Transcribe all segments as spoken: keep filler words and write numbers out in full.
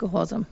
Gehorsam.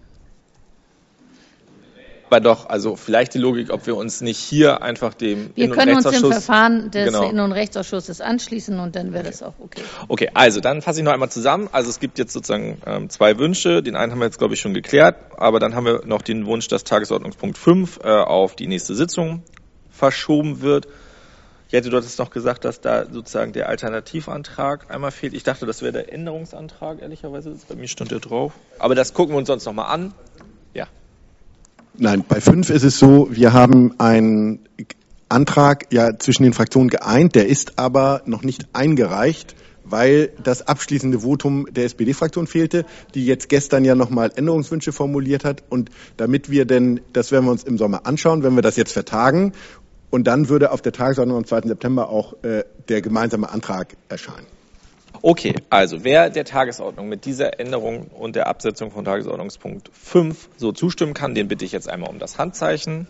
Aber doch, also vielleicht die Logik, ob wir uns nicht hier einfach dem Wir Innen- und können uns Rechtsausschuss... dem Verfahren des genau. Innen- und Rechtsausschusses anschließen und dann wäre das auch okay. Okay, also dann fasse ich noch einmal zusammen. Also es gibt jetzt sozusagen ähm, zwei Wünsche. Den einen haben wir jetzt, glaube ich, schon geklärt. Aber dann haben wir noch den Wunsch, dass Tagesordnungspunkt fünf äh, auf die nächste Sitzung verschoben wird. Ich hätte dort jetzt noch gesagt, dass da sozusagen der Alternativantrag einmal fehlt. Ich dachte, das wäre der Änderungsantrag, ehrlicherweise. Bei mir stand der drauf. Aber das gucken wir uns sonst nochmal an. Ja. Nein, bei fünf ist es so, wir haben einen Antrag ja zwischen den Fraktionen geeint, der ist aber noch nicht eingereicht, weil das abschließende Votum der S P D-Fraktion fehlte, die jetzt gestern ja nochmal Änderungswünsche formuliert hat. Und damit wir denn, das werden wir uns im Sommer anschauen, wenn wir das jetzt vertagen, und dann würde auf der Tagesordnung am zweiten September auch äh, der gemeinsame Antrag erscheinen. Okay, also wer der Tagesordnung mit dieser Änderung und der Absetzung von Tagesordnungspunkt fünf so zustimmen kann, den bitte ich jetzt einmal um das Handzeichen.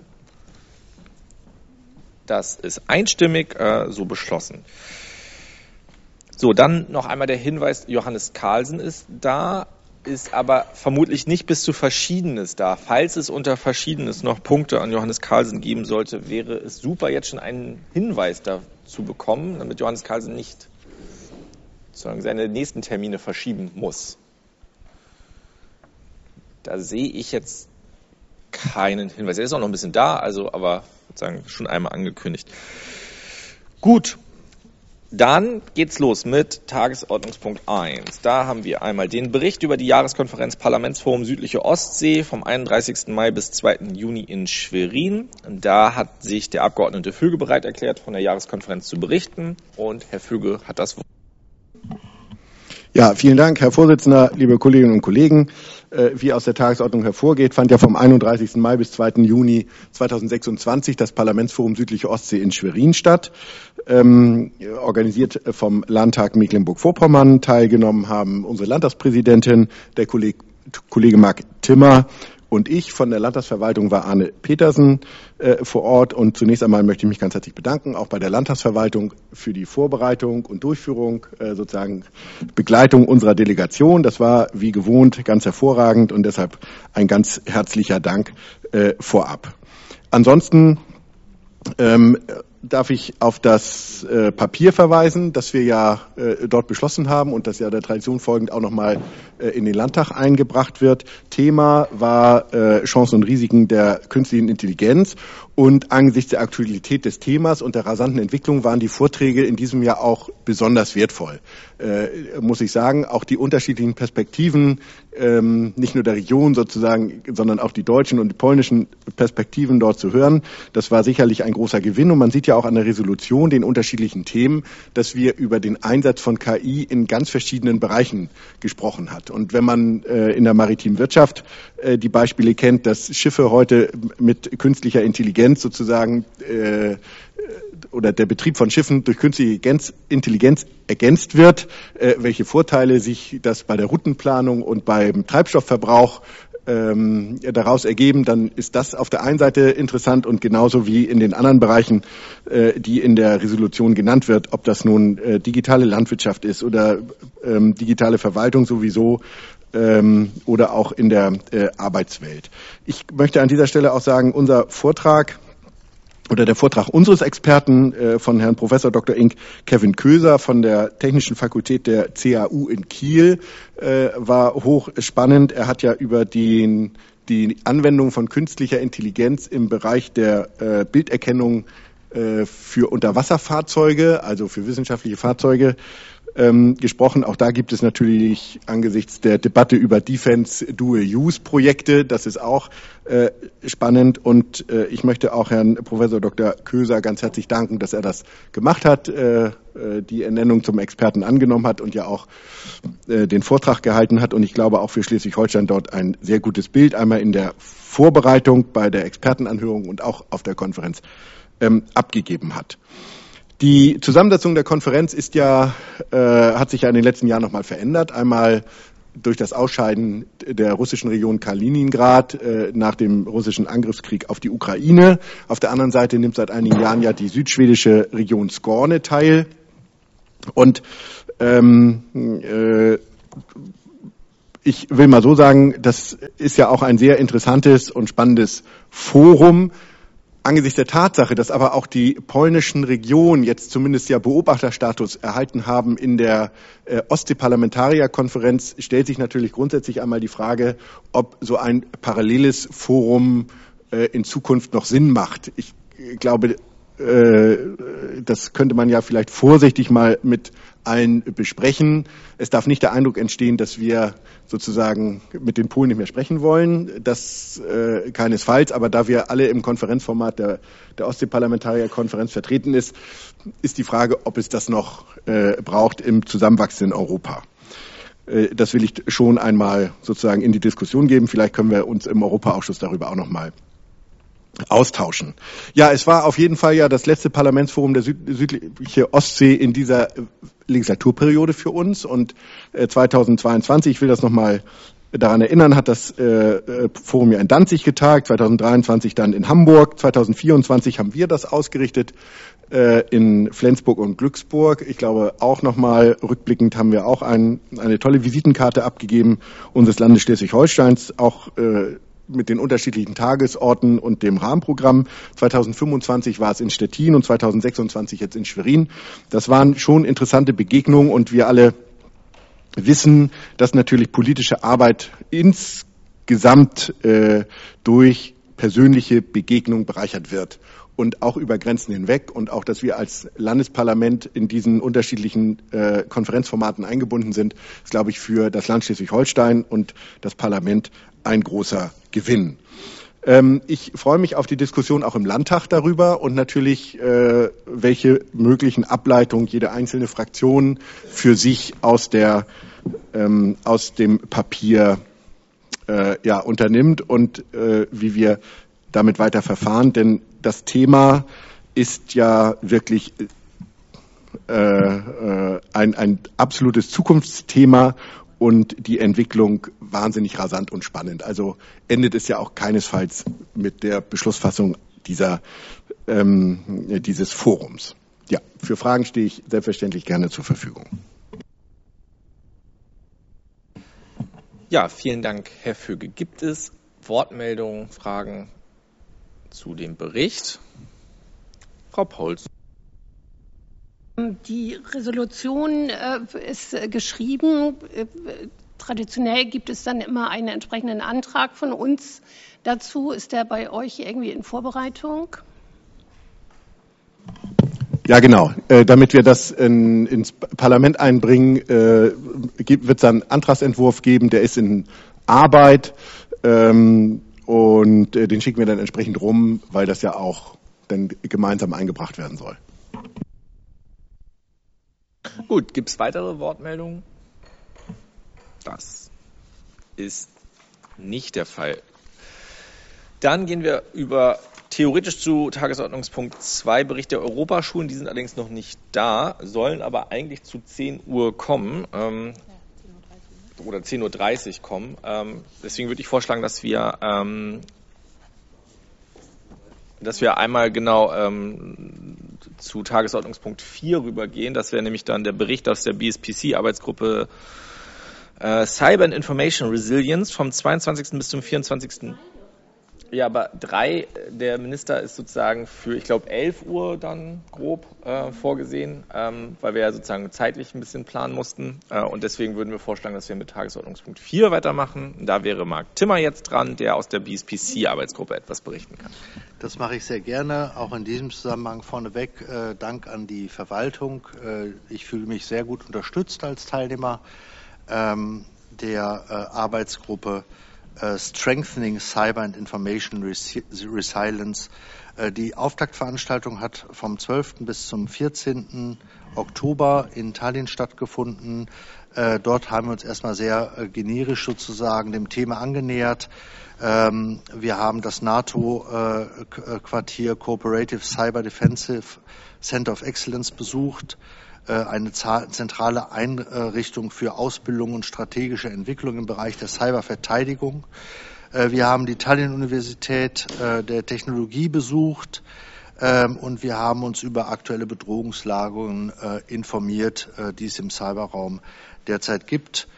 Das ist einstimmig äh, so beschlossen. So, dann noch einmal der Hinweis, Johannes Carlsen ist da, ist aber vermutlich nicht bis zu Verschiedenes da. Falls es unter Verschiedenes noch Punkte an Johannes Carlsen geben sollte, wäre es super, jetzt schon einen Hinweis dazu bekommen, damit Johannes Carlsen nicht sozusagen seine nächsten Termine verschieben muss. Da sehe ich jetzt keinen Hinweis. Er ist auch noch ein bisschen da, also aber sozusagen schon einmal angekündigt. Gut, dann geht's los mit Tagesordnungspunkt eins. Da haben wir einmal den Bericht über die Jahreskonferenz Parlamentsforum Südliche Ostsee vom einunddreißigsten Mai bis zweiten Juni in Schwerin. Da hat sich der Abgeordnete Vöge bereit erklärt, von der Jahreskonferenz zu berichten. Und Herr Vöge hat das Wort. Ja, vielen Dank, Herr Vorsitzender, liebe Kolleginnen und Kollegen. Wie aus der Tagesordnung hervorgeht, fand ja vom einunddreißigsten Mai bis zweiten Juni zweitausendsechsundzwanzig das Parlamentsforum Südliche Ostsee in Schwerin statt, ähm, organisiert vom Landtag Mecklenburg-Vorpommern. Teilgenommen haben unsere Landtagspräsidentin, der Kollege, Kollege Marc Timmer und ich. Von der Landtagsverwaltung war Arne Petersen äh, vor Ort. Und zunächst einmal möchte ich mich ganz herzlich bedanken, auch bei der Landtagsverwaltung für die Vorbereitung und Durchführung, äh, sozusagen Begleitung unserer Delegation. Das war wie gewohnt ganz hervorragend und deshalb ein ganz herzlicher Dank äh, vorab. Ansonsten ähm, darf ich auf das äh, Papier verweisen, das wir ja äh, dort beschlossen haben und das ja der Tradition folgend auch nochmal äh, in den Landtag eingebracht wird. Thema war äh, Chancen und Risiken der künstlichen Intelligenz. Und angesichts der Aktualität des Themas und der rasanten Entwicklung waren die Vorträge in diesem Jahr auch besonders wertvoll, äh, muss ich sagen. Auch die unterschiedlichen Perspektiven, ähm, nicht nur der Region sozusagen, sondern auch die deutschen und die polnischen Perspektiven dort zu hören, das war sicherlich ein großer Gewinn. Und man sieht ja auch an der Resolution, den unterschiedlichen Themen, dass wir über den Einsatz von K I in ganz verschiedenen Bereichen gesprochen hat. Und wenn man äh, in der maritimen Wirtschaft äh, die Beispiele kennt, dass Schiffe heute mit künstlicher Intelligenz sozusagen äh, oder der Betrieb von Schiffen durch künstliche Intelligenz ergänzt wird, äh, welche Vorteile sich das bei der Routenplanung und beim Treibstoffverbrauch ähm, daraus ergeben, dann ist das auf der einen Seite interessant und genauso wie in den anderen Bereichen, äh, die in der Resolution genannt wird, ob das nun äh, digitale Landwirtschaft ist oder ähm, digitale Verwaltung sowieso, ähm, oder auch in der äh, Arbeitswelt. Ich möchte an dieser Stelle auch sagen, unser Vortrag oder der Vortrag unseres Experten äh, von Herrn Professor Doktor Ing. Kevin Köser von der Technischen Fakultät der C A U in Kiel äh, war hochspannend. Er hat ja über den, die Anwendung von künstlicher Intelligenz im Bereich der äh, Bilderkennung äh, für Unterwasserfahrzeuge, also für wissenschaftliche Fahrzeuge, Ähm, gesprochen. Auch da gibt es natürlich angesichts der Debatte über Defense Dual-Use-Projekte, das ist auch äh, spannend und äh, ich möchte auch Herrn Professor Doktor Köser ganz herzlich danken, dass er das gemacht hat, äh, die Ernennung zum Experten angenommen hat und ja auch äh, den Vortrag gehalten hat und ich glaube auch für Schleswig-Holstein dort ein sehr gutes Bild, einmal in der Vorbereitung bei der Expertenanhörung und auch auf der Konferenz ähm, abgegeben hat. Die Zusammensetzung der Konferenz ist ja, äh, hat sich ja in den letzten Jahren nochmal verändert. Einmal durch das Ausscheiden der russischen Region Kaliningrad äh, nach dem russischen Angriffskrieg auf die Ukraine. Auf der anderen Seite nimmt seit einigen Jahren ja die südschwedische Region Skåne teil. Und ähm, äh, ich will mal so sagen, das ist ja auch ein sehr interessantes und spannendes Forum. Angesichts der Tatsache, dass aber auch die polnischen Regionen jetzt zumindest ja Beobachterstatus erhalten haben in der äh, Ostsee-Parlamentarierkonferenz, stellt sich natürlich grundsätzlich einmal die Frage, ob so ein paralleles Forum äh, in Zukunft noch Sinn macht. Ich äh, glaube, äh, das könnte man ja vielleicht vorsichtig mal mit allen besprechen. Es darf nicht der Eindruck entstehen, dass wir sozusagen mit den Polen nicht mehr sprechen wollen. Das äh, keinesfalls. Aber da wir alle im Konferenzformat der, der Ostsee-Parlamentarierkonferenz vertreten ist, ist die Frage, ob es das noch äh, braucht im zusammenwachsenden Europa. Äh, das will ich schon einmal sozusagen in die Diskussion geben. Vielleicht können wir uns im Europaausschuss darüber auch noch mal austauschen. Ja, es war auf jeden Fall ja das letzte Parlamentsforum der Süd südliche Ostsee in dieser Legislaturperiode für uns und äh, zweitausendzweiundzwanzig, ich will das nochmal daran erinnern, hat das äh, Forum ja in Danzig getagt, zweitausenddreiundzwanzig dann in Hamburg, zweitausendvierundzwanzig haben wir das ausgerichtet äh, in Flensburg und Glücksburg. Ich glaube auch nochmal rückblickend haben wir auch ein, eine tolle Visitenkarte abgegeben unseres Landes Schleswig-Holsteins, auch äh, mit den unterschiedlichen Tagesorten und dem Rahmenprogramm. zweitausendfünfundzwanzig war es in Stettin und zweitausendsechsundzwanzig jetzt in Schwerin. Das waren schon interessante Begegnungen und wir alle wissen, dass natürlich politische Arbeit insgesamt äh, durch persönliche Begegnung bereichert wird und auch über Grenzen hinweg und auch, dass wir als Landesparlament in diesen unterschiedlichen äh, Konferenzformaten eingebunden sind, ist, glaube ich, für das Land Schleswig-Holstein und das Parlament ein großer Gewinn. Ähm, ich freue mich auf die Diskussion auch im Landtag darüber und natürlich, äh, welche möglichen Ableitungen jede einzelne Fraktion für sich aus der ähm, aus dem Papier äh, ja unternimmt und äh, wie wir damit weiter verfahren. Denn das Thema ist ja wirklich äh, äh, ein, ein absolutes Zukunftsthema und die Entwicklung wahnsinnig rasant und spannend. Also endet es ja auch keinesfalls mit der Beschlussfassung dieser, ähm, dieses Forums. Ja, für Fragen stehe ich selbstverständlich gerne zur Verfügung. Ja, vielen Dank, Herr Vöge. Gibt es Wortmeldungen, Fragen zu dem Bericht? Frau Pauls. Die Resolution äh, ist äh, geschrieben. Äh, traditionell gibt es dann immer einen entsprechenden Antrag von uns dazu. Ist der bei euch irgendwie in Vorbereitung? Ja, genau. Äh, damit wir das in, ins Parlament einbringen, äh, wird es einen Antragsentwurf geben, der ist in Arbeit ähm, und äh, den schicken wir dann entsprechend rum, weil das ja auch dann gemeinsam eingebracht werden soll. Gut, gibt es weitere Wortmeldungen? Das ist nicht der Fall. Dann gehen wir über theoretisch zu Tagesordnungspunkt zwei, Bericht der Europaschulen. Die sind allerdings noch nicht da, sollen aber eigentlich zu zehn Uhr kommen. Ähm, oder zehn Uhr dreißig kommen. Ähm, deswegen würde ich vorschlagen, dass wir ähm, dass wir einmal genau ähm, zu Tagesordnungspunkt vier rübergehen. Das wäre nämlich dann der Bericht aus der B S P C-Arbeitsgruppe äh, Cyber and Information Resilience vom zweiundzwanzigsten bis zum vierundzwanzigsten Ja, aber drei, der Minister ist sozusagen für, ich glaube, elf Uhr dann grob äh, vorgesehen, ähm, weil wir ja sozusagen zeitlich ein bisschen planen mussten. Äh, und deswegen würden wir vorschlagen, dass wir mit Tagesordnungspunkt vier weitermachen. Da wäre Marc Timmer jetzt dran, der aus der B S P C-Arbeitsgruppe etwas berichten kann. Das mache ich sehr gerne, auch in diesem Zusammenhang vorneweg. Äh, Dank an die Verwaltung. Äh, ich fühle mich sehr gut unterstützt als Teilnehmer ähm, der äh, Arbeitsgruppe Uh, Strengthening Cyber and Information Resilience. Uh, die Auftaktveranstaltung hat vom zwölften bis zum vierzehnten Oktober in Tallinn stattgefunden. Uh, dort haben wir uns erstmal sehr uh, generisch sozusagen dem Thema angenähert. Um, wir haben das NATO-Quartier uh, Cooperative Cyber Defensive Center of Excellence besucht, eine zentrale Einrichtung für Ausbildung und strategische Entwicklung im Bereich der Cyberverteidigung. Wir haben die Tallinn-Universität der Technologie besucht und wir haben uns über aktuelle Bedrohungslagen informiert, die es im Cyberraum derzeit gibt.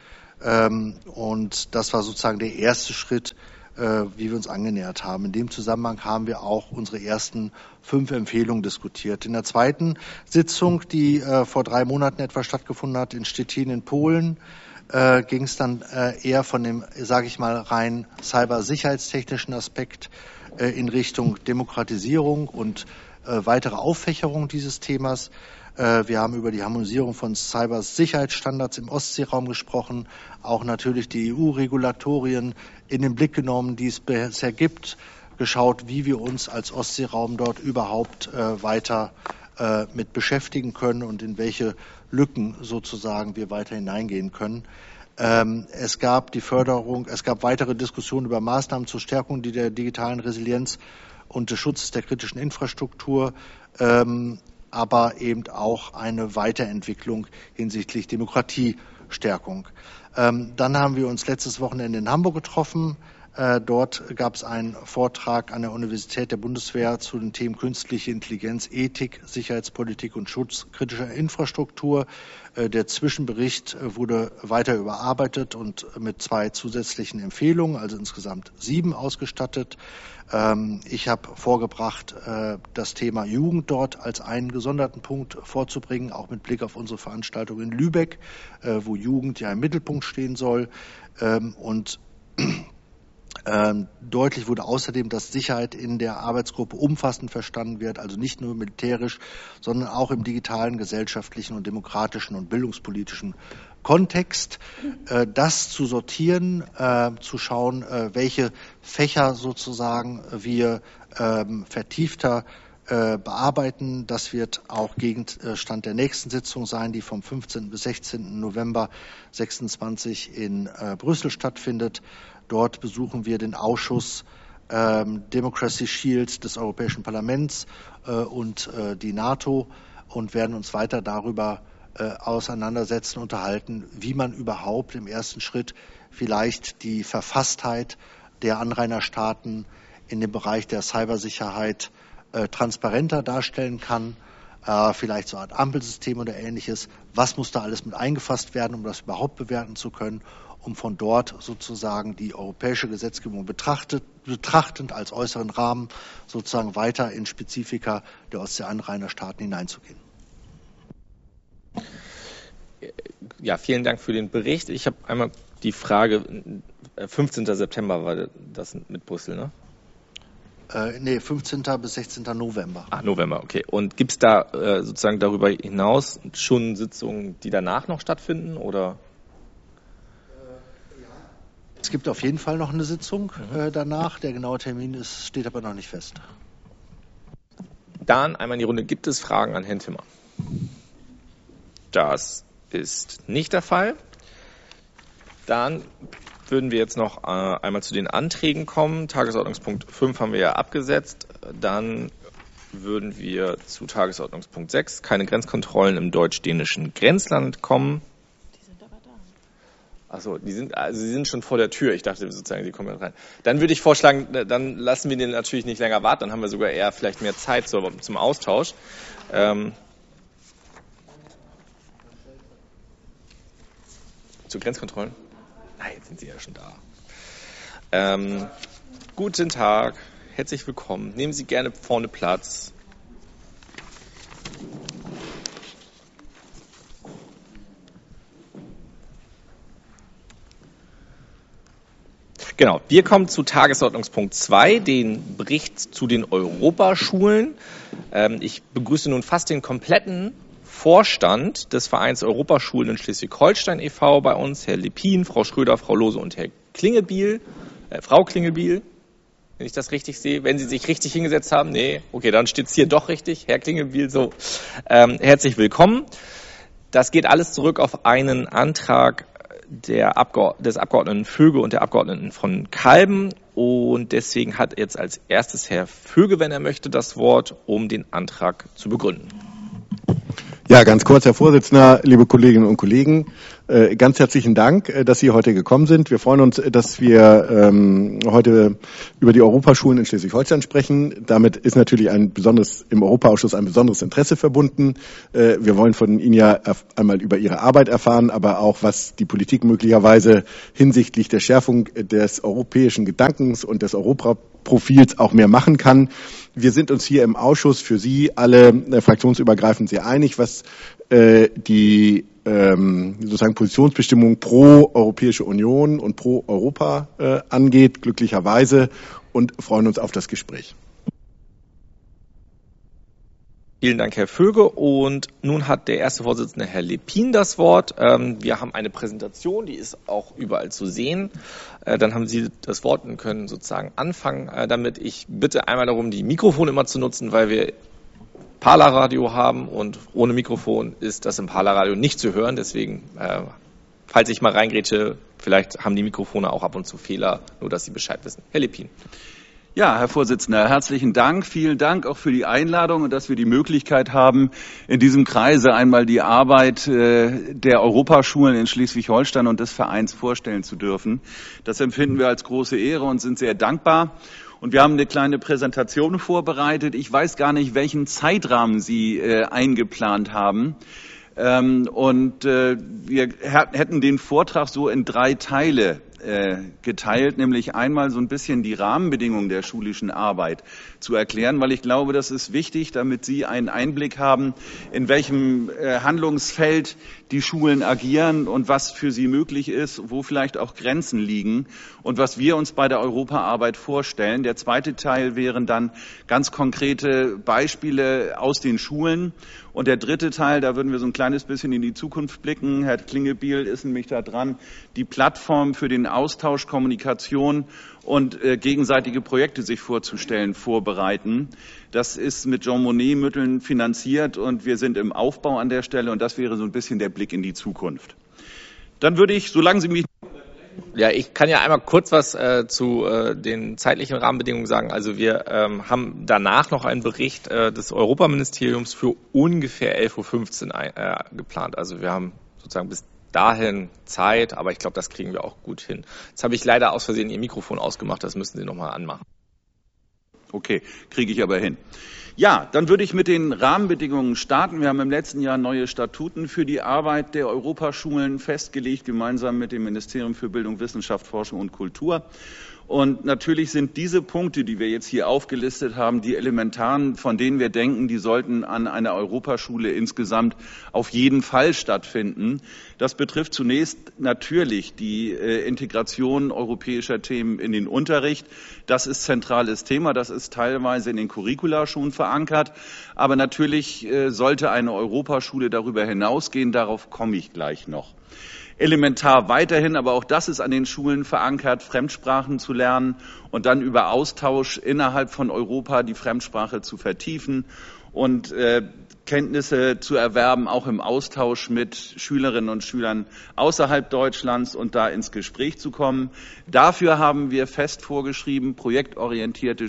Ähm, und das war sozusagen der erste Schritt, äh, wie wir uns angenähert haben. In dem Zusammenhang haben wir auch unsere ersten fünf Empfehlungen diskutiert. In der zweiten Sitzung, die äh, vor drei Monaten etwa stattgefunden hat in Stettin in Polen, äh, ging es dann äh, eher von dem, sage ich mal, rein cybersicherheitstechnischen Aspekt äh, in Richtung Demokratisierung und äh, weitere Auffächerung dieses Themas. Äh, wir haben über die Harmonisierung von Cybersicherheitsstandards im Ostseeraum gesprochen, auch natürlich die E U-Regulatorien in den Blick genommen, die es bisher gibt, geschaut, wie wir uns als Ostseeraum dort überhaupt äh, weiter äh, mit beschäftigen können und in welche Lücken sozusagen wir weiter hineingehen können. Ähm, es gab die Förderung, es gab weitere Diskussionen über Maßnahmen zur Stärkung der digitalen Resilienz und des Schutzes der kritischen Infrastruktur, ähm, aber eben auch eine Weiterentwicklung hinsichtlich Demokratiestärkung. Ähm, dann haben wir uns letztes Wochenende in Hamburg getroffen. Äh, dort gab es einen Vortrag an der Universität der Bundeswehr zu den Themen künstliche Intelligenz, Ethik, Sicherheitspolitik und Schutz kritischer Infrastruktur. Äh, der Zwischenbericht äh, wurde weiter überarbeitet und mit zwei zusätzlichen Empfehlungen, also insgesamt sieben, ausgestattet. Ähm, ich habe vorgebracht, äh, das Thema Jugend dort als einen gesonderten Punkt vorzubringen, auch mit Blick auf unsere Veranstaltung in Lübeck, äh, wo Jugend ja im Mittelpunkt stehen soll. Ähm, und Ähm, deutlich wurde außerdem, dass Sicherheit in der Arbeitsgruppe umfassend verstanden wird, also nicht nur militärisch, sondern auch im digitalen, gesellschaftlichen und demokratischen und bildungspolitischen Kontext. Äh, das zu sortieren, äh, zu schauen, äh, welche Fächer sozusagen wir äh, vertiefter äh, bearbeiten. Das wird auch Gegenstand der nächsten Sitzung sein, die vom fünfzehnten bis sechzehnten November sechsundzwanzig in äh, Brüssel stattfindet. Dort besuchen wir den Ausschuss ähm, Democracy Shield des Europäischen Parlaments äh, und äh, die NATO und werden uns weiter darüber äh, auseinandersetzen, unterhalten, wie man überhaupt im ersten Schritt vielleicht die Verfasstheit der Anrainerstaaten in dem Bereich der Cybersicherheit äh, transparenter darstellen kann. Äh, vielleicht so eine Art Ampelsystem oder Ähnliches. Was muss da alles mit eingefasst werden, um das überhaupt bewerten zu können? Um von dort sozusagen die europäische Gesetzgebung betrachtet, betrachtend als äußeren Rahmen sozusagen weiter in Spezifika der Ostsee-Anrainerstaaten hineinzugehen. Ja, vielen Dank für den Bericht. Ich habe einmal die Frage, fünfzehnten September war das mit Brüssel, ne? Äh, nee, fünfzehnten bis sechzehnten November. Ah, November, okay. Und gibt es da äh, sozusagen darüber hinaus schon Sitzungen, die danach noch stattfinden, oder? Es gibt auf jeden Fall noch eine Sitzung äh, danach. Der genaue Termin ist, steht aber noch nicht fest. Dann einmal in die Runde. Gibt es Fragen an Herrn Timmer? Das ist nicht der Fall. Dann würden wir jetzt noch äh, einmal zu den Anträgen kommen. Tagesordnungspunkt fünf haben wir ja abgesetzt. Dann würden wir zu Tagesordnungspunkt sechs, keine Grenzkontrollen im deutsch-dänischen Grenzland, kommen. Achso, die sind, also sie sind schon vor der Tür. Ich dachte sozusagen, sie kommen rein. Dann würde ich vorschlagen, dann lassen wir den natürlich nicht länger warten. Dann haben wir sogar eher vielleicht mehr Zeit zum, zum Austausch. Ähm, zu Grenzkontrollen? Nein, jetzt sind Sie ja schon da. Ähm, guten Tag, herzlich willkommen. Nehmen Sie gerne vorne Platz. Genau, wir kommen zu Tagesordnungspunkt zwei, den Bericht zu den Europaschulen. Ähm, ich begrüße nun fast den kompletten Vorstand des Vereins Europaschulen in Schleswig-Holstein e V bei uns, Herr Lepin, Frau Schröder, Frau Lohse und Herr Klingelbiel, äh, Frau Klingelbiel, wenn ich das richtig sehe, wenn Sie sich richtig hingesetzt haben. Nee, okay, dann steht es hier doch richtig, Herr Klingelbiel, so. Ähm, herzlich willkommen. Das geht alles zurück auf einen Antrag der Abgeord- des Abgeordneten Vöge und der Abgeordneten von Kalben. Und deswegen hat jetzt als erstes Herr Vöge, wenn er möchte, das Wort, um den Antrag zu begründen. Ja, ganz kurz, Herr Vorsitzender, liebe Kolleginnen und Kollegen. Äh, ganz herzlichen Dank, äh, dass Sie heute gekommen sind. Wir freuen uns, dass wir ähm, heute über die Europaschulen in Schleswig-Holstein sprechen. Damit ist natürlich ein besonderes, im Europaausschuss ein besonderes Interesse verbunden. Äh, wir wollen von Ihnen ja einmal über Ihre Arbeit erfahren, aber auch, was die Politik möglicherweise hinsichtlich der Schärfung des europäischen Gedankens und des Europaprofils auch mehr machen kann. Wir sind uns hier im Ausschuss für Sie alle äh, fraktionsübergreifend sehr einig, was äh, die ähm, sozusagen Positionsbestimmung pro Europäische Union und pro Europa äh, angeht, glücklicherweise, und freuen uns auf das Gespräch. Vielen Dank, Herr Vöge. Und nun hat der erste Vorsitzende, Herr Lepin, das Wort. Wir haben eine Präsentation, die ist auch überall zu sehen. Dann haben Sie das Wort und können sozusagen anfangen damit. Ich bitte einmal darum, die Mikrofone immer zu nutzen, weil wir Parler-Radio haben und ohne Mikrofon ist das im Parler-Radio nicht zu hören. Deswegen, falls ich mal reingrätsche, vielleicht haben die Mikrofone auch ab und zu Fehler, nur dass Sie Bescheid wissen. Herr Lepin. Ja, Herr Vorsitzender, herzlichen Dank. Vielen Dank auch für die Einladung und dass wir die Möglichkeit haben, in diesem Kreise einmal die Arbeit äh, der Europaschulen in Schleswig-Holstein und des Vereins vorstellen zu dürfen. Das empfinden wir als große Ehre und sind sehr dankbar. Und wir haben eine kleine Präsentation vorbereitet. Ich weiß gar nicht, welchen Zeitrahmen Sie äh, eingeplant haben. Ähm, und äh, wir hätten den Vortrag so in drei Teile geteilt, nämlich einmal so ein bisschen die Rahmenbedingungen der schulischen Arbeit zu erklären, weil ich glaube, das ist wichtig, damit Sie einen Einblick haben, in welchem Handlungsfeld die Schulen agieren und was für sie möglich ist, wo vielleicht auch Grenzen liegen und was wir uns bei der Europaarbeit vorstellen. Der zweite Teil wären dann ganz konkrete Beispiele aus den Schulen. Und der dritte Teil, da würden wir so ein kleines bisschen in die Zukunft blicken. Herr Klingebiel ist nämlich da dran, die Plattform für den Austausch, Kommunikation und äh, gegenseitige Projekte sich vorzustellen, vorbereiten. Das ist mit Jean Monnet-Mitteln finanziert und wir sind im Aufbau an der Stelle und das wäre so ein bisschen der Blick in die Zukunft. Dann würde ich, solange Sie mich... Ja, ich kann ja einmal kurz was äh, zu äh, den zeitlichen Rahmenbedingungen sagen. Also wir ähm, haben danach noch einen Bericht äh, des Europaministeriums für ungefähr elf Uhr fünfzehn äh, geplant. Also wir haben sozusagen bis dahin Zeit, aber ich glaube, das kriegen wir auch gut hin. Jetzt habe ich leider aus Versehen Ihr Mikrofon ausgemacht, das müssen Sie nochmal anmachen. Okay, kriege ich aber hin. Ja, dann würde ich mit den Rahmenbedingungen starten. Wir haben im letzten Jahr neue Statuten für die Arbeit der Europaschulen festgelegt, gemeinsam mit dem Ministerium für Bildung, Wissenschaft, Forschung und Kultur. Und natürlich sind diese Punkte, die wir jetzt hier aufgelistet haben, die elementaren, von denen wir denken, die sollten an einer Europaschule insgesamt auf jeden Fall stattfinden. Das betrifft zunächst natürlich die äh, Integration europäischer Themen in den Unterricht. Das ist zentrales Thema, das ist teilweise in den Curricula schon verankert. Aber natürlich äh, sollte eine Europaschule darüber hinausgehen, darauf komme ich gleich noch. Elementar weiterhin, aber auch das ist an den Schulen verankert, Fremdsprachen zu lernen und dann über Austausch innerhalb von Europa die Fremdsprache zu vertiefen und äh, Kenntnisse zu erwerben, auch im Austausch mit Schülerinnen und Schülern außerhalb Deutschlands und da ins Gespräch zu kommen. Dafür haben wir fest vorgeschrieben, projektorientierte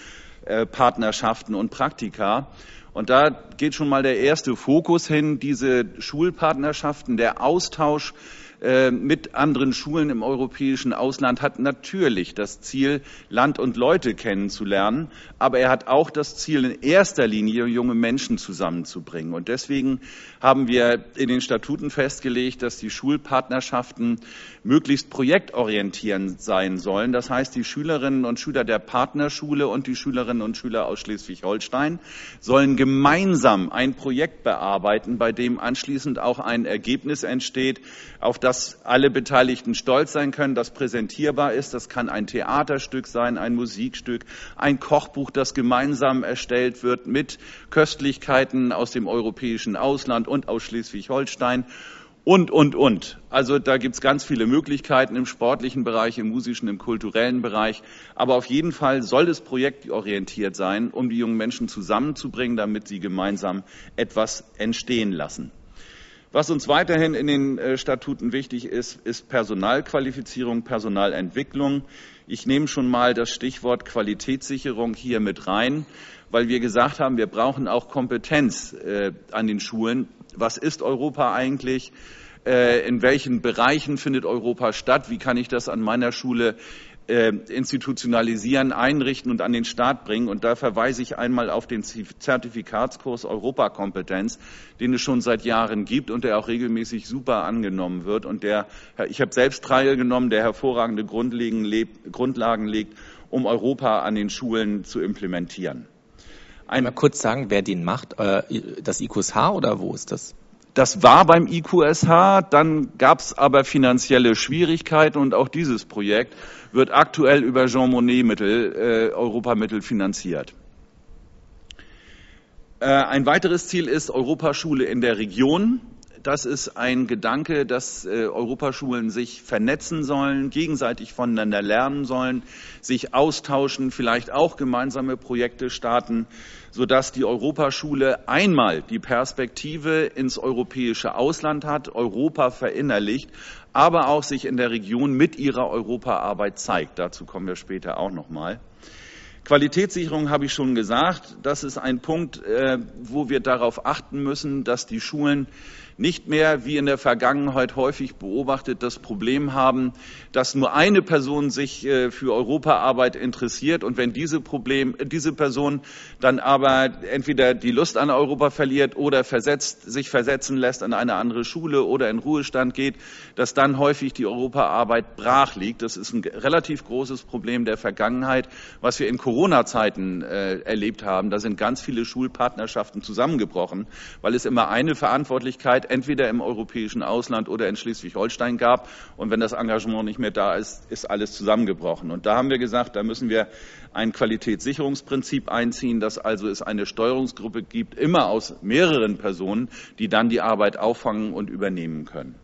Schulpartnerschaften und Praktika. Und da geht schon mal der erste Fokus hin, diese Schulpartnerschaften, der Austausch äh, mit anderen Schulen im europäischen Ausland hat natürlich das Ziel, Land und Leute kennenzulernen, aber er hat auch das Ziel, in erster Linie junge Menschen zusammenzubringen. Und deswegen haben wir in den Statuten festgelegt, dass die Schulpartnerschaften möglichst projektorientierend sein sollen. Das heißt, die Schülerinnen und Schüler der Partnerschule und die Schülerinnen und Schüler aus Schleswig-Holstein sollen gemeinsam ein Projekt bearbeiten, bei dem anschließend auch ein Ergebnis entsteht, auf das alle Beteiligten stolz sein können, das präsentierbar ist. Das kann ein Theaterstück sein, ein Musikstück, ein Kochbuch, das gemeinsam erstellt wird mit Köstlichkeiten aus dem europäischen Ausland und aus Schleswig-Holstein. Und, und, und. Also da gibt's ganz viele Möglichkeiten im sportlichen Bereich, im musischen, im kulturellen Bereich. Aber auf jeden Fall soll es projektorientiert sein, um die jungen Menschen zusammenzubringen, damit sie gemeinsam etwas entstehen lassen. Was uns weiterhin in den Statuten wichtig ist, ist Personalqualifizierung, Personalentwicklung. Ich nehme schon mal das Stichwort Qualitätssicherung hier mit rein, weil wir gesagt haben, wir brauchen auch Kompetenz äh, an den Schulen. Was ist Europa eigentlich? in welchen Bereichen findet Europa statt, wie kann ich das an meiner Schule institutionalisieren, einrichten und an den Start bringen. Und da verweise ich einmal auf den Zertifikatskurs Europakompetenz, den es schon seit Jahren gibt und der auch regelmäßig super angenommen wird. Und der, ich habe selbst teilgenommen, der hervorragende Grundlagen legt, um Europa an den Schulen zu implementieren. Einmal kurz sagen, wer den macht. Das I Q S H oder wo ist das? Das war beim I Q S H, dann gab es aber finanzielle Schwierigkeiten und auch dieses Projekt wird aktuell über Jean Monnet-Mittel, äh, Europamittel finanziert. Äh, ein weiteres Ziel ist Europaschule in der Region. Das ist ein Gedanke, dass äh, Europaschulen sich vernetzen sollen, gegenseitig voneinander lernen sollen, sich austauschen, vielleicht auch gemeinsame Projekte starten, sodass die Europaschule einmal die Perspektive ins europäische Ausland hat, Europa verinnerlicht, aber auch sich in der Region mit ihrer Europaarbeit zeigt. Dazu kommen wir später auch noch mal. Qualitätssicherung habe ich schon gesagt. Das ist ein Punkt, äh, wo wir darauf achten müssen, dass die Schulen nicht mehr, wie in der Vergangenheit häufig beobachtet, das Problem haben, dass nur eine Person sich äh, für Europaarbeit interessiert und wenn diese, Problem, diese Person dann aber entweder die Lust an Europa verliert oder versetzt, sich versetzen lässt an eine andere Schule oder in Ruhestand geht, dass dann häufig die Europaarbeit brach liegt. Das ist ein relativ großes Problem der Vergangenheit, was wir in Corona-Zeiten äh, erlebt haben. Da sind ganz viele Schulpartnerschaften zusammengebrochen, weil es immer eine Verantwortlichkeit entweder im europäischen Ausland oder in Schleswig-Holstein gab. Und wenn das Engagement nicht mehr da ist, ist alles zusammengebrochen. Und da haben wir gesagt, da müssen wir ein Qualitätssicherungsprinzip einziehen, dass also es eine Steuerungsgruppe gibt, immer aus mehreren Personen, die dann die Arbeit auffangen und übernehmen können.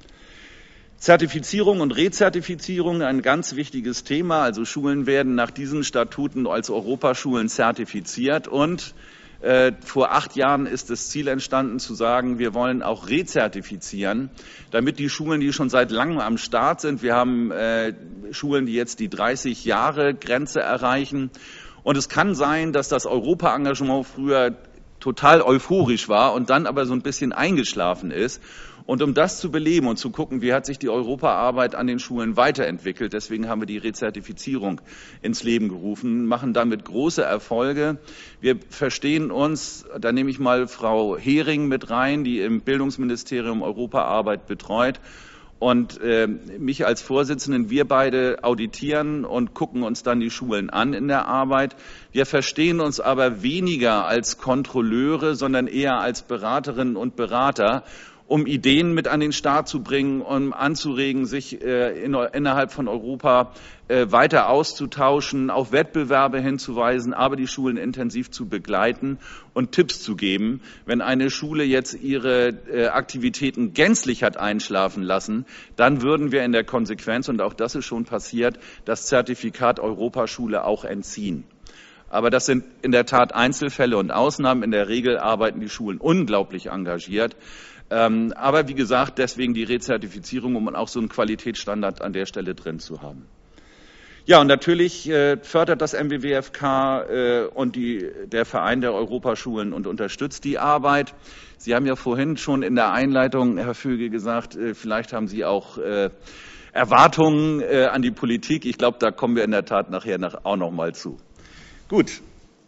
Zertifizierung und Rezertifizierung, ein ganz wichtiges Thema. Also Schulen werden nach diesen Statuten als Europaschulen zertifiziert und Äh, vor acht Jahren ist das Ziel entstanden, zu sagen, wir wollen auch rezertifizieren, damit die Schulen, die schon seit langem am Start sind, wir haben äh, Schulen, die jetzt die dreißig Jahre Grenze erreichen. Und es kann sein, dass das Europa-Engagement früher total euphorisch war und dann aber so ein bisschen eingeschlafen ist. Und um das zu beleben und zu gucken, wie hat sich die Europaarbeit an den Schulen weiterentwickelt, deswegen haben wir die Rezertifizierung ins Leben gerufen, machen damit große Erfolge. Wir verstehen uns, da nehme ich mal Frau Hering mit rein, die im Bildungsministerium Europaarbeit betreut. Und äh, mich als Vorsitzenden, wir beide auditieren und gucken uns dann die Schulen an in der Arbeit. Wir verstehen uns aber weniger als Kontrolleure, sondern eher als Beraterinnen und Berater, um Ideen mit an den Start zu bringen, um anzuregen, sich äh, in, innerhalb von Europa äh, weiter auszutauschen, auf Wettbewerbe hinzuweisen, aber die Schulen intensiv zu begleiten und Tipps zu geben. Wenn eine Schule jetzt ihre äh, Aktivitäten gänzlich hat einschlafen lassen, dann würden wir in der Konsequenz, und auch das ist schon passiert, das Zertifikat Europaschule auch entziehen. Aber das sind in der Tat Einzelfälle und Ausnahmen. In der Regel arbeiten die Schulen unglaublich engagiert. Ähm, aber wie gesagt, deswegen die Rezertifizierung, um auch so einen Qualitätsstandard an der Stelle drin zu haben. Ja, und natürlich äh, fördert das M B W F K äh, und die, der Verein der Europaschulen und unterstützt die Arbeit. Sie haben ja vorhin schon in der Einleitung, Herr Vöge, gesagt, äh, vielleicht haben Sie auch äh, Erwartungen äh, an die Politik. Ich glaube, da kommen wir in der Tat nachher nach, auch noch mal zu. Gut,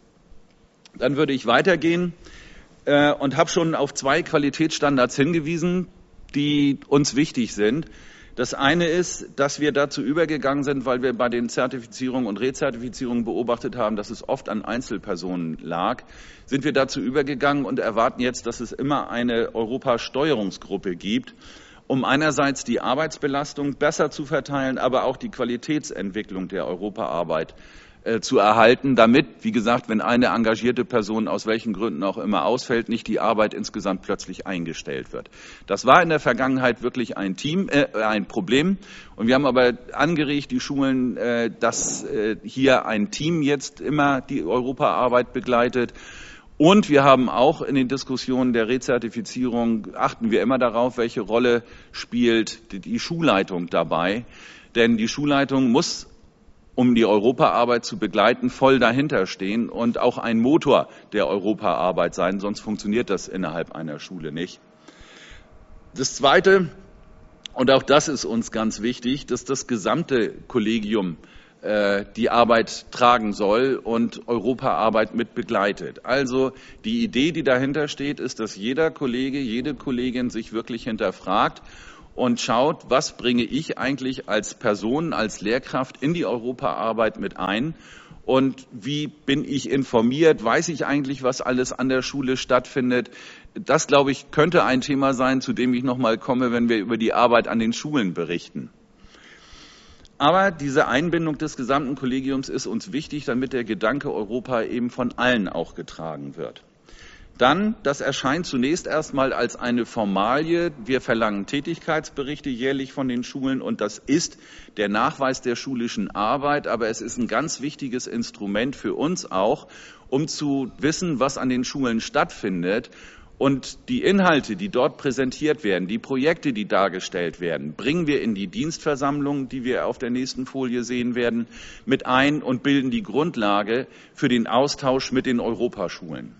dann würde ich weitergehen. Und habe schon auf zwei Qualitätsstandards hingewiesen, die uns wichtig sind. Das eine ist, dass wir dazu übergegangen sind, weil wir bei den Zertifizierungen und Rezertifizierungen beobachtet haben, dass es oft an Einzelpersonen lag, sind wir dazu übergegangen und erwarten jetzt, dass es immer eine Europasteuerungsgruppe gibt, um einerseits die Arbeitsbelastung besser zu verteilen, aber auch die Qualitätsentwicklung der Europaarbeit zu erhalten, damit, wie gesagt, wenn eine engagierte Person aus welchen Gründen auch immer ausfällt, nicht die Arbeit insgesamt plötzlich eingestellt wird. Das war in der Vergangenheit wirklich ein Team, äh, ein Problem. Und wir haben aber angeregt, die Schulen, äh, dass äh, hier ein Team jetzt immer die Europaarbeit begleitet. Und wir haben auch in den Diskussionen der Rezertifizierung, achten wir immer darauf, welche Rolle spielt die, die Schulleitung dabei. Denn die Schulleitung muss, um die Europaarbeit zu begleiten, voll dahinter stehen und auch ein Motor der Europaarbeit sein, sonst funktioniert das innerhalb einer Schule nicht. Das Zweite, Und auch das ist uns ganz wichtig, dass das gesamte Kollegium äh, die Arbeit tragen soll und Europaarbeit mit begleitet. Also die Idee, die dahinter steht, ist, dass jeder Kollege, jede Kollegin sich wirklich hinterfragt und schaut, was bringe ich eigentlich als Person, als Lehrkraft in die Europaarbeit mit ein und wie bin ich informiert, weiß ich eigentlich, was alles an der Schule stattfindet. Das, glaube ich, könnte ein Thema sein, zu dem ich noch mal komme, wenn wir über die Arbeit an den Schulen berichten. Aber diese Einbindung des gesamten Kollegiums ist uns wichtig, damit der Gedanke Europa eben von allen auch getragen wird. Dann, das erscheint zunächst erstmal als eine Formalie. Wir verlangen Tätigkeitsberichte jährlich von den Schulen und das ist der Nachweis der schulischen Arbeit. Aber es ist ein ganz wichtiges Instrument für uns auch, um zu wissen, was an den Schulen stattfindet. Und die Inhalte, die dort präsentiert werden, die Projekte, die dargestellt werden, bringen wir in die Dienstversammlung, die wir auf der nächsten Folie sehen werden, mit ein und bilden die Grundlage für den Austausch mit den Europaschulen.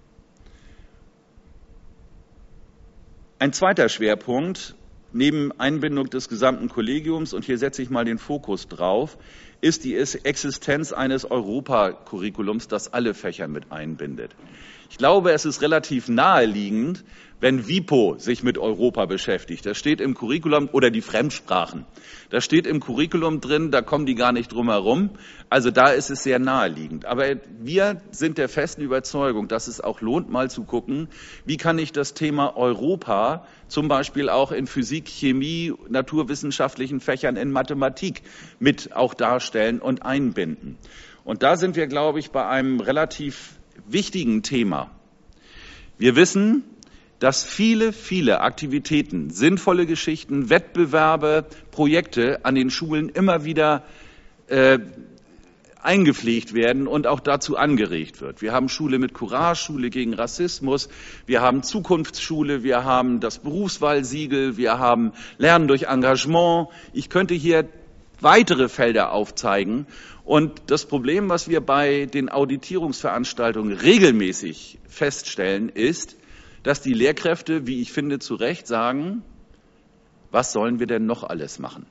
Ein zweiter Schwerpunkt, neben Einbindung des gesamten Kollegiums, und hier setze ich mal den Fokus drauf, ist die Existenz eines Europacurriculums, das alle Fächer mit einbindet. Ich glaube, es ist relativ naheliegend, wenn WIPO sich mit Europa beschäftigt. Das steht im Curriculum, oder die Fremdsprachen. Das steht im Curriculum drin, da kommen die gar nicht drum herum. Also da ist es sehr naheliegend. Aber wir sind der festen Überzeugung, dass es auch lohnt, mal zu gucken, wie kann ich das Thema Europa zum Beispiel auch in Physik, Chemie, naturwissenschaftlichen Fächern, in Mathematik mit auch darstellen und einbinden. Und da sind wir, glaube ich, bei einem relativ wichtigen Thema. Wir wissen, dass viele, viele Aktivitäten, sinnvolle Geschichten, Wettbewerbe, Projekte an den Schulen immer wieder äh, eingepflegt werden und auch dazu angeregt wird. Wir haben Schule mit Courage, Schule gegen Rassismus, wir haben Zukunftsschule, wir haben das Berufswahlsiegel, wir haben Lernen durch Engagement. Ich könnte hier weitere Felder aufzeigen. Und das Problem, was wir bei den Auditierungsveranstaltungen regelmäßig feststellen, ist, dass die Lehrkräfte, wie ich finde, zu Recht sagen, was sollen wir denn noch alles machen?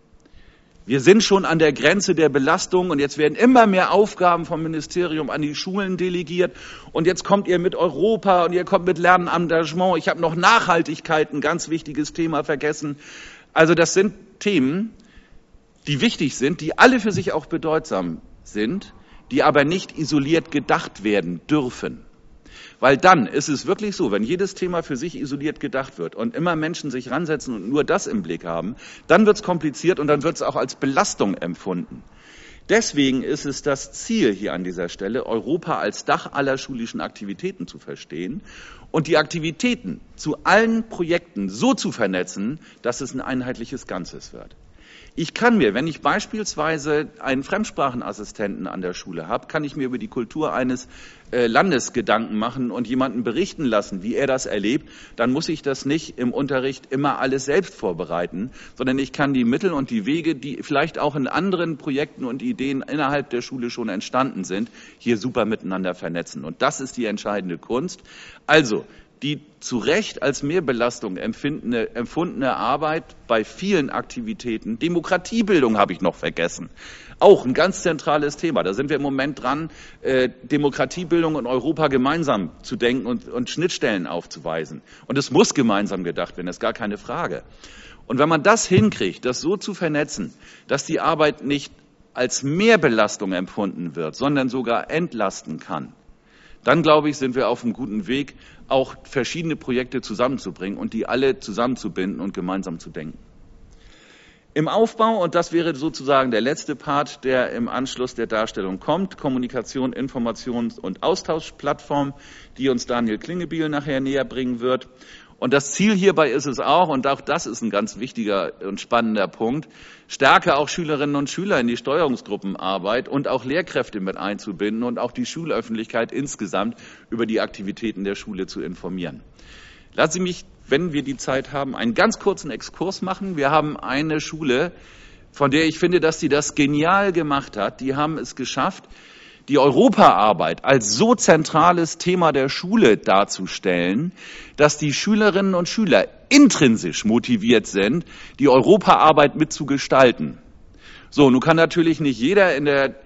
Wir sind schon an der Grenze der Belastung und jetzt werden immer mehr Aufgaben vom Ministerium an die Schulen delegiert und jetzt kommt ihr mit Europa und ihr kommt mit Lernengagement. Ich habe noch Nachhaltigkeit, ein ganz wichtiges Thema, vergessen. Also das sind Themen, die wichtig sind, die alle für sich auch bedeutsam sind, die aber nicht isoliert gedacht werden dürfen. Weil dann ist es wirklich so, wenn jedes Thema für sich isoliert gedacht wird und immer Menschen sich ransetzen und nur das im Blick haben, dann wird es kompliziert und dann wird es auch als Belastung empfunden. Deswegen ist es das Ziel hier an dieser Stelle, Europa als Dach aller schulischen Aktivitäten zu verstehen und die Aktivitäten zu allen Projekten so zu vernetzen, dass es ein einheitliches Ganzes wird. Ich kann mir, wenn ich beispielsweise einen Fremdsprachenassistenten an der Schule habe, kann ich mir über die Kultur eines äh, Landes Gedanken machen und jemanden berichten lassen, wie er das erlebt. Dann muss ich das nicht im Unterricht immer alles selbst vorbereiten, sondern ich kann die Mittel und die Wege, die vielleicht auch in anderen Projekten und Ideen innerhalb der Schule schon entstanden sind, hier super miteinander vernetzen. Und das ist die entscheidende Kunst. Also, die zu Recht als Mehrbelastung empfindene, empfundene Arbeit bei vielen Aktivitäten. Demokratiebildung habe ich noch vergessen. Auch ein ganz zentrales Thema. Da sind wir im Moment dran, äh, Demokratiebildung und Europa gemeinsam zu denken und, und Schnittstellen aufzuweisen. Und es muss gemeinsam gedacht werden, das ist gar keine Frage. Und wenn man das hinkriegt, das so zu vernetzen, dass die Arbeit nicht als Mehrbelastung empfunden wird, sondern sogar entlasten kann, dann, glaube ich, sind wir auf einem guten Weg, auch verschiedene Projekte zusammenzubringen und die alle zusammenzubinden und gemeinsam zu denken. Im Aufbau, und das wäre sozusagen der letzte Part, der im Anschluss der Darstellung kommt, Kommunikation, Informations- und Austauschplattform, die uns Daniel Klingebiel nachher näher bringen wird. Und das Ziel hierbei ist es auch, und auch das ist ein ganz wichtiger und spannender Punkt, stärker auch Schülerinnen und Schüler in die Steuerungsgruppenarbeit und auch Lehrkräfte mit einzubinden und auch die Schulöffentlichkeit insgesamt über die Aktivitäten der Schule zu informieren. Lassen Sie mich, wenn wir die Zeit haben, einen ganz kurzen Exkurs machen. Wir haben eine Schule, von der ich finde, dass sie das genial gemacht hat. Die haben es geschafft, die Europaarbeit als so zentrales Thema der Schule darzustellen, dass die Schülerinnen und Schüler intrinsisch motiviert sind, die Europaarbeit mitzugestalten. So, nun kann natürlich nicht jeder in der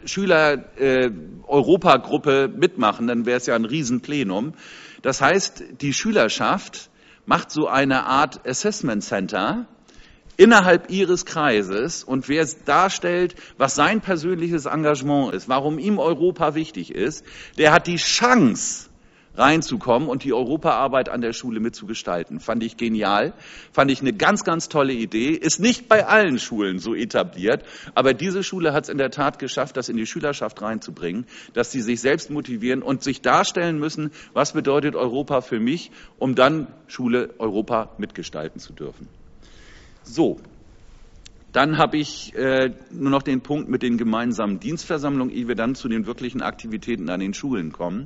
Schüler-Europagruppe äh, mitmachen, dann wäre es ja ein Riesenplenum. Das heißt, die Schülerschaft macht so eine Art Assessment Center innerhalb ihres Kreises, und wer darstellt, was sein persönliches Engagement ist, warum ihm Europa wichtig ist, der hat die Chance, reinzukommen und die Europaarbeit an der Schule mitzugestalten. Fand ich genial, fand ich eine ganz, ganz tolle Idee. Ist nicht bei allen Schulen so etabliert, aber diese Schule hat es in der Tat geschafft, das in die Schülerschaft reinzubringen, dass sie sich selbst motivieren und sich darstellen müssen, was bedeutet Europa für mich, um dann Schule Europa mitgestalten zu dürfen. So, dann habe ich äh, nur noch den Punkt mit den gemeinsamen Dienstversammlungen, ehe wir dann zu den wirklichen Aktivitäten an den Schulen kommen.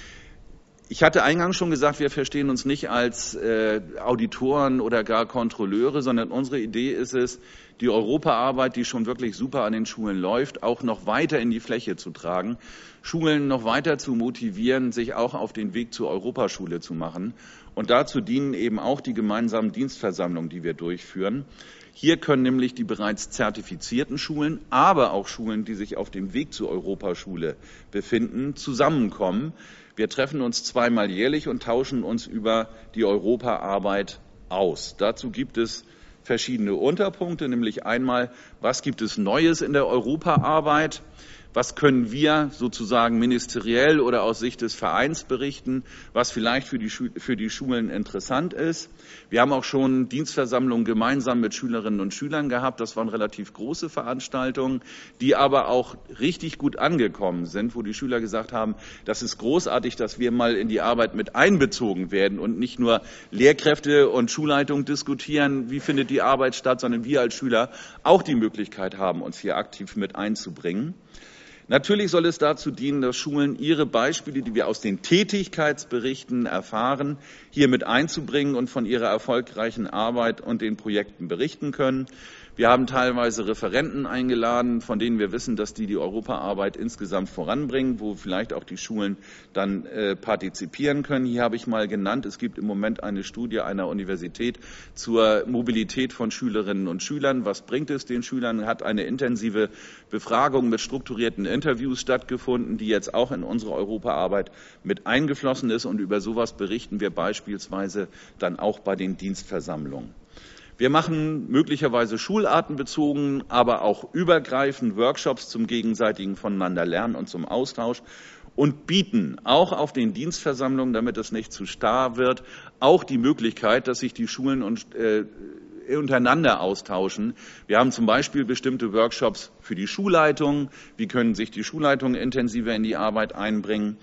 Ich hatte eingangs schon gesagt, wir verstehen uns nicht als äh, Auditoren oder gar Kontrolleure, sondern unsere Idee ist es, die Europaarbeit, die schon wirklich super an den Schulen läuft, auch noch weiter in die Fläche zu tragen, Schulen noch weiter zu motivieren, sich auch auf den Weg zur Europaschule zu machen. Und dazu dienen eben auch die gemeinsamen Dienstversammlungen, die wir durchführen. Hier können nämlich die bereits zertifizierten Schulen, aber auch Schulen, die sich auf dem Weg zur Europaschule befinden, zusammenkommen. Wir treffen uns zweimal jährlich und tauschen uns über die Europaarbeit aus. Dazu gibt es verschiedene Unterpunkte, nämlich einmal, was gibt es Neues in der Europaarbeit? Was können wir sozusagen ministeriell oder aus Sicht des Vereins berichten, was vielleicht für die, für die Schulen interessant ist? Wir haben auch schon Dienstversammlungen gemeinsam mit Schülerinnen und Schülern gehabt. Das waren relativ große Veranstaltungen, die aber auch richtig gut angekommen sind, wo die Schüler gesagt haben, das ist großartig, dass wir mal in die Arbeit mit einbezogen werden und nicht nur Lehrkräfte und Schulleitung diskutieren, wie findet die Arbeit statt, sondern wir als Schüler auch die Möglichkeit haben, uns hier aktiv mit einzubringen. Natürlich soll es dazu dienen, dass Schulen ihre Beispiele, die wir aus den Tätigkeitsberichten erfahren, hier mit einzubringen und von ihrer erfolgreichen Arbeit und den Projekten berichten können. Wir haben teilweise Referenten eingeladen, von denen wir wissen, dass die die Europaarbeit insgesamt voranbringen, wo vielleicht auch die Schulen dann äh, partizipieren können. Hier habe ich mal genannt, es gibt im Moment eine Studie einer Universität zur Mobilität von Schülerinnen und Schülern. Was bringt es den Schülern? Hat eine intensive Befragung mit strukturierten Interviews stattgefunden, die jetzt auch in unsere Europaarbeit mit eingeflossen ist. Und über sowas berichten wir beispielsweise dann auch bei den Dienstversammlungen. Wir machen möglicherweise schulartenbezogen, aber auch übergreifend Workshops zum gegenseitigen Voneinanderlernen und zum Austausch und bieten auch auf den Dienstversammlungen, damit es nicht zu starr wird, auch die Möglichkeit, dass sich die Schulen und, äh, untereinander austauschen. Wir haben zum Beispiel bestimmte Workshops für die Schulleitung. Wie können sich die Schulleitungen intensiver in die Arbeit einbringen?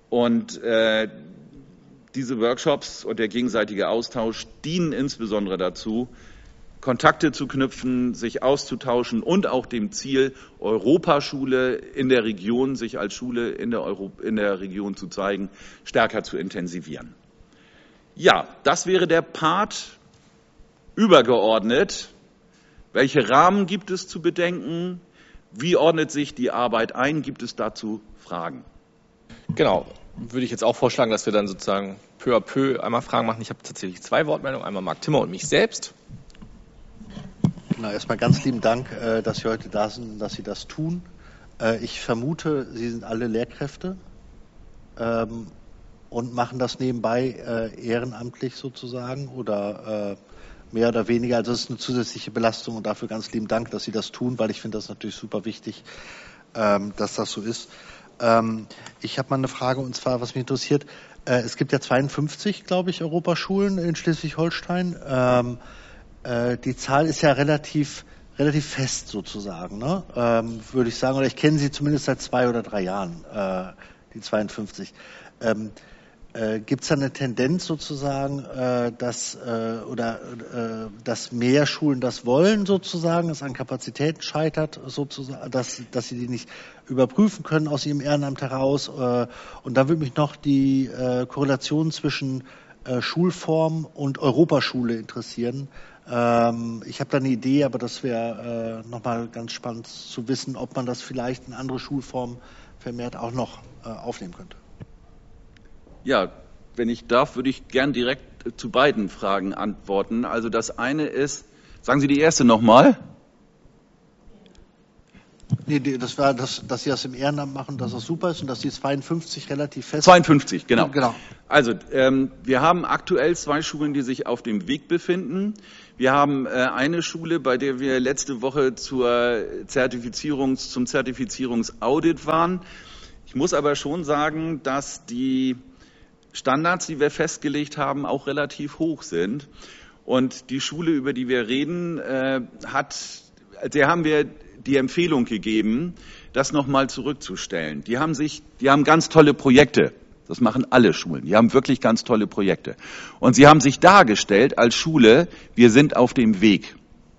Und äh, Diese Workshops und der gegenseitige Austausch dienen insbesondere dazu, Kontakte zu knüpfen, sich auszutauschen und auch dem Ziel, Europaschule in der Region, sich als Schule in der, Euro, in der Region zu zeigen, stärker zu intensivieren. Ja, das wäre der Part übergeordnet. Welche Rahmen gibt es zu bedenken? Wie ordnet sich die Arbeit ein? Gibt es dazu Fragen? Genau. Würde ich jetzt auch vorschlagen, dass wir dann sozusagen peu à peu einmal Fragen machen. Ich habe tatsächlich zwei Wortmeldungen, einmal Marc Timmer und mich selbst. Na, erstmal ganz lieben Dank, dass Sie heute da sind, dass Sie das tun. Ich vermute, Sie sind alle Lehrkräfte und machen das nebenbei ehrenamtlich sozusagen oder mehr oder weniger. Also es ist eine zusätzliche Belastung und dafür ganz lieben Dank, dass Sie das tun, weil ich finde das natürlich super wichtig, dass das so ist. Ich habe mal eine Frage, und zwar, was mich interessiert, es gibt ja zweiundfünfzig, glaube ich, Europaschulen in Schleswig-Holstein. Die Zahl ist ja relativ, relativ fest sozusagen, ne? Würde ich sagen, oder ich kenne sie zumindest seit zwei oder drei Jahren, die zweiundfünfzig. Äh, Gibt es da eine Tendenz sozusagen, äh, dass, äh, oder, äh, dass mehr Schulen das wollen sozusagen, es an Kapazitäten scheitert sozusagen, dass, dass sie die nicht überprüfen können aus ihrem Ehrenamt heraus? Äh, und da würde mich noch die äh, Korrelation zwischen äh, Schulform und Europaschule interessieren. Ähm, ich habe da eine Idee, aber das wäre äh, nochmal ganz spannend zu wissen, ob man das vielleicht in andere Schulformen vermehrt auch noch äh, aufnehmen könnte. Ja, wenn ich darf, würde ich gern direkt zu beiden Fragen antworten. Also das eine ist, sagen Sie die erste nochmal? Nee, das war, dass, dass Sie das im Ehrenamt machen, dass das super ist und dass die zweiundfünfzig relativ fest... zweiundfünfzig, genau. genau. Also, ähm, wir haben aktuell zwei Schulen, die sich auf dem Weg befinden. Wir haben äh, eine Schule, bei der wir letzte Woche zur Zertifizierungs-, zum Zertifizierungsaudit waren. Ich muss aber schon sagen, dass die Standards, die wir festgelegt haben, auch relativ hoch sind. Und die Schule, über die wir reden, äh, hat, der haben wir die Empfehlung gegeben, das nochmal zurückzustellen. Die haben sich, die haben ganz tolle Projekte. Das machen alle Schulen. Die haben wirklich ganz tolle Projekte. Und sie haben sich dargestellt als Schule, wir sind auf dem Weg.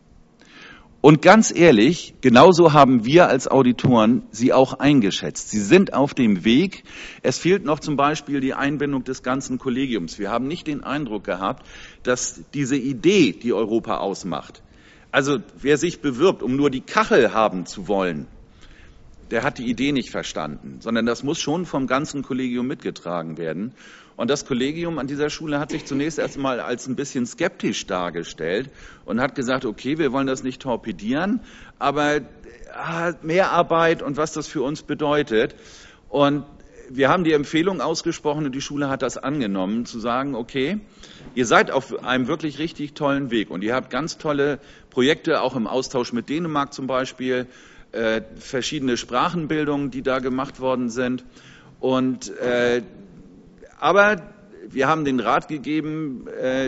Und ganz ehrlich, genauso haben wir als Auditoren sie auch eingeschätzt. Sie sind auf dem Weg. Es fehlt noch zum Beispiel die Einbindung des ganzen Kollegiums. Wir haben nicht den Eindruck gehabt, dass diese Idee, die Europa ausmacht, also wer sich bewirbt, um nur die Kachel haben zu wollen, der hat die Idee nicht verstanden, sondern das muss schon vom ganzen Kollegium mitgetragen werden. Und das Kollegium an dieser Schule hat sich zunächst erstmal als ein bisschen skeptisch dargestellt und hat gesagt, okay, wir wollen das nicht torpedieren, aber ah, Mehrarbeit und was das für uns bedeutet. Und wir haben die Empfehlung ausgesprochen und die Schule hat das angenommen, zu sagen, okay, ihr seid auf einem wirklich richtig tollen Weg und ihr habt ganz tolle Projekte, auch im Austausch mit Dänemark zum Beispiel, äh, verschiedene Sprachenbildungen, die da gemacht worden sind. Und, äh, aber wir haben den Rat gegeben, äh,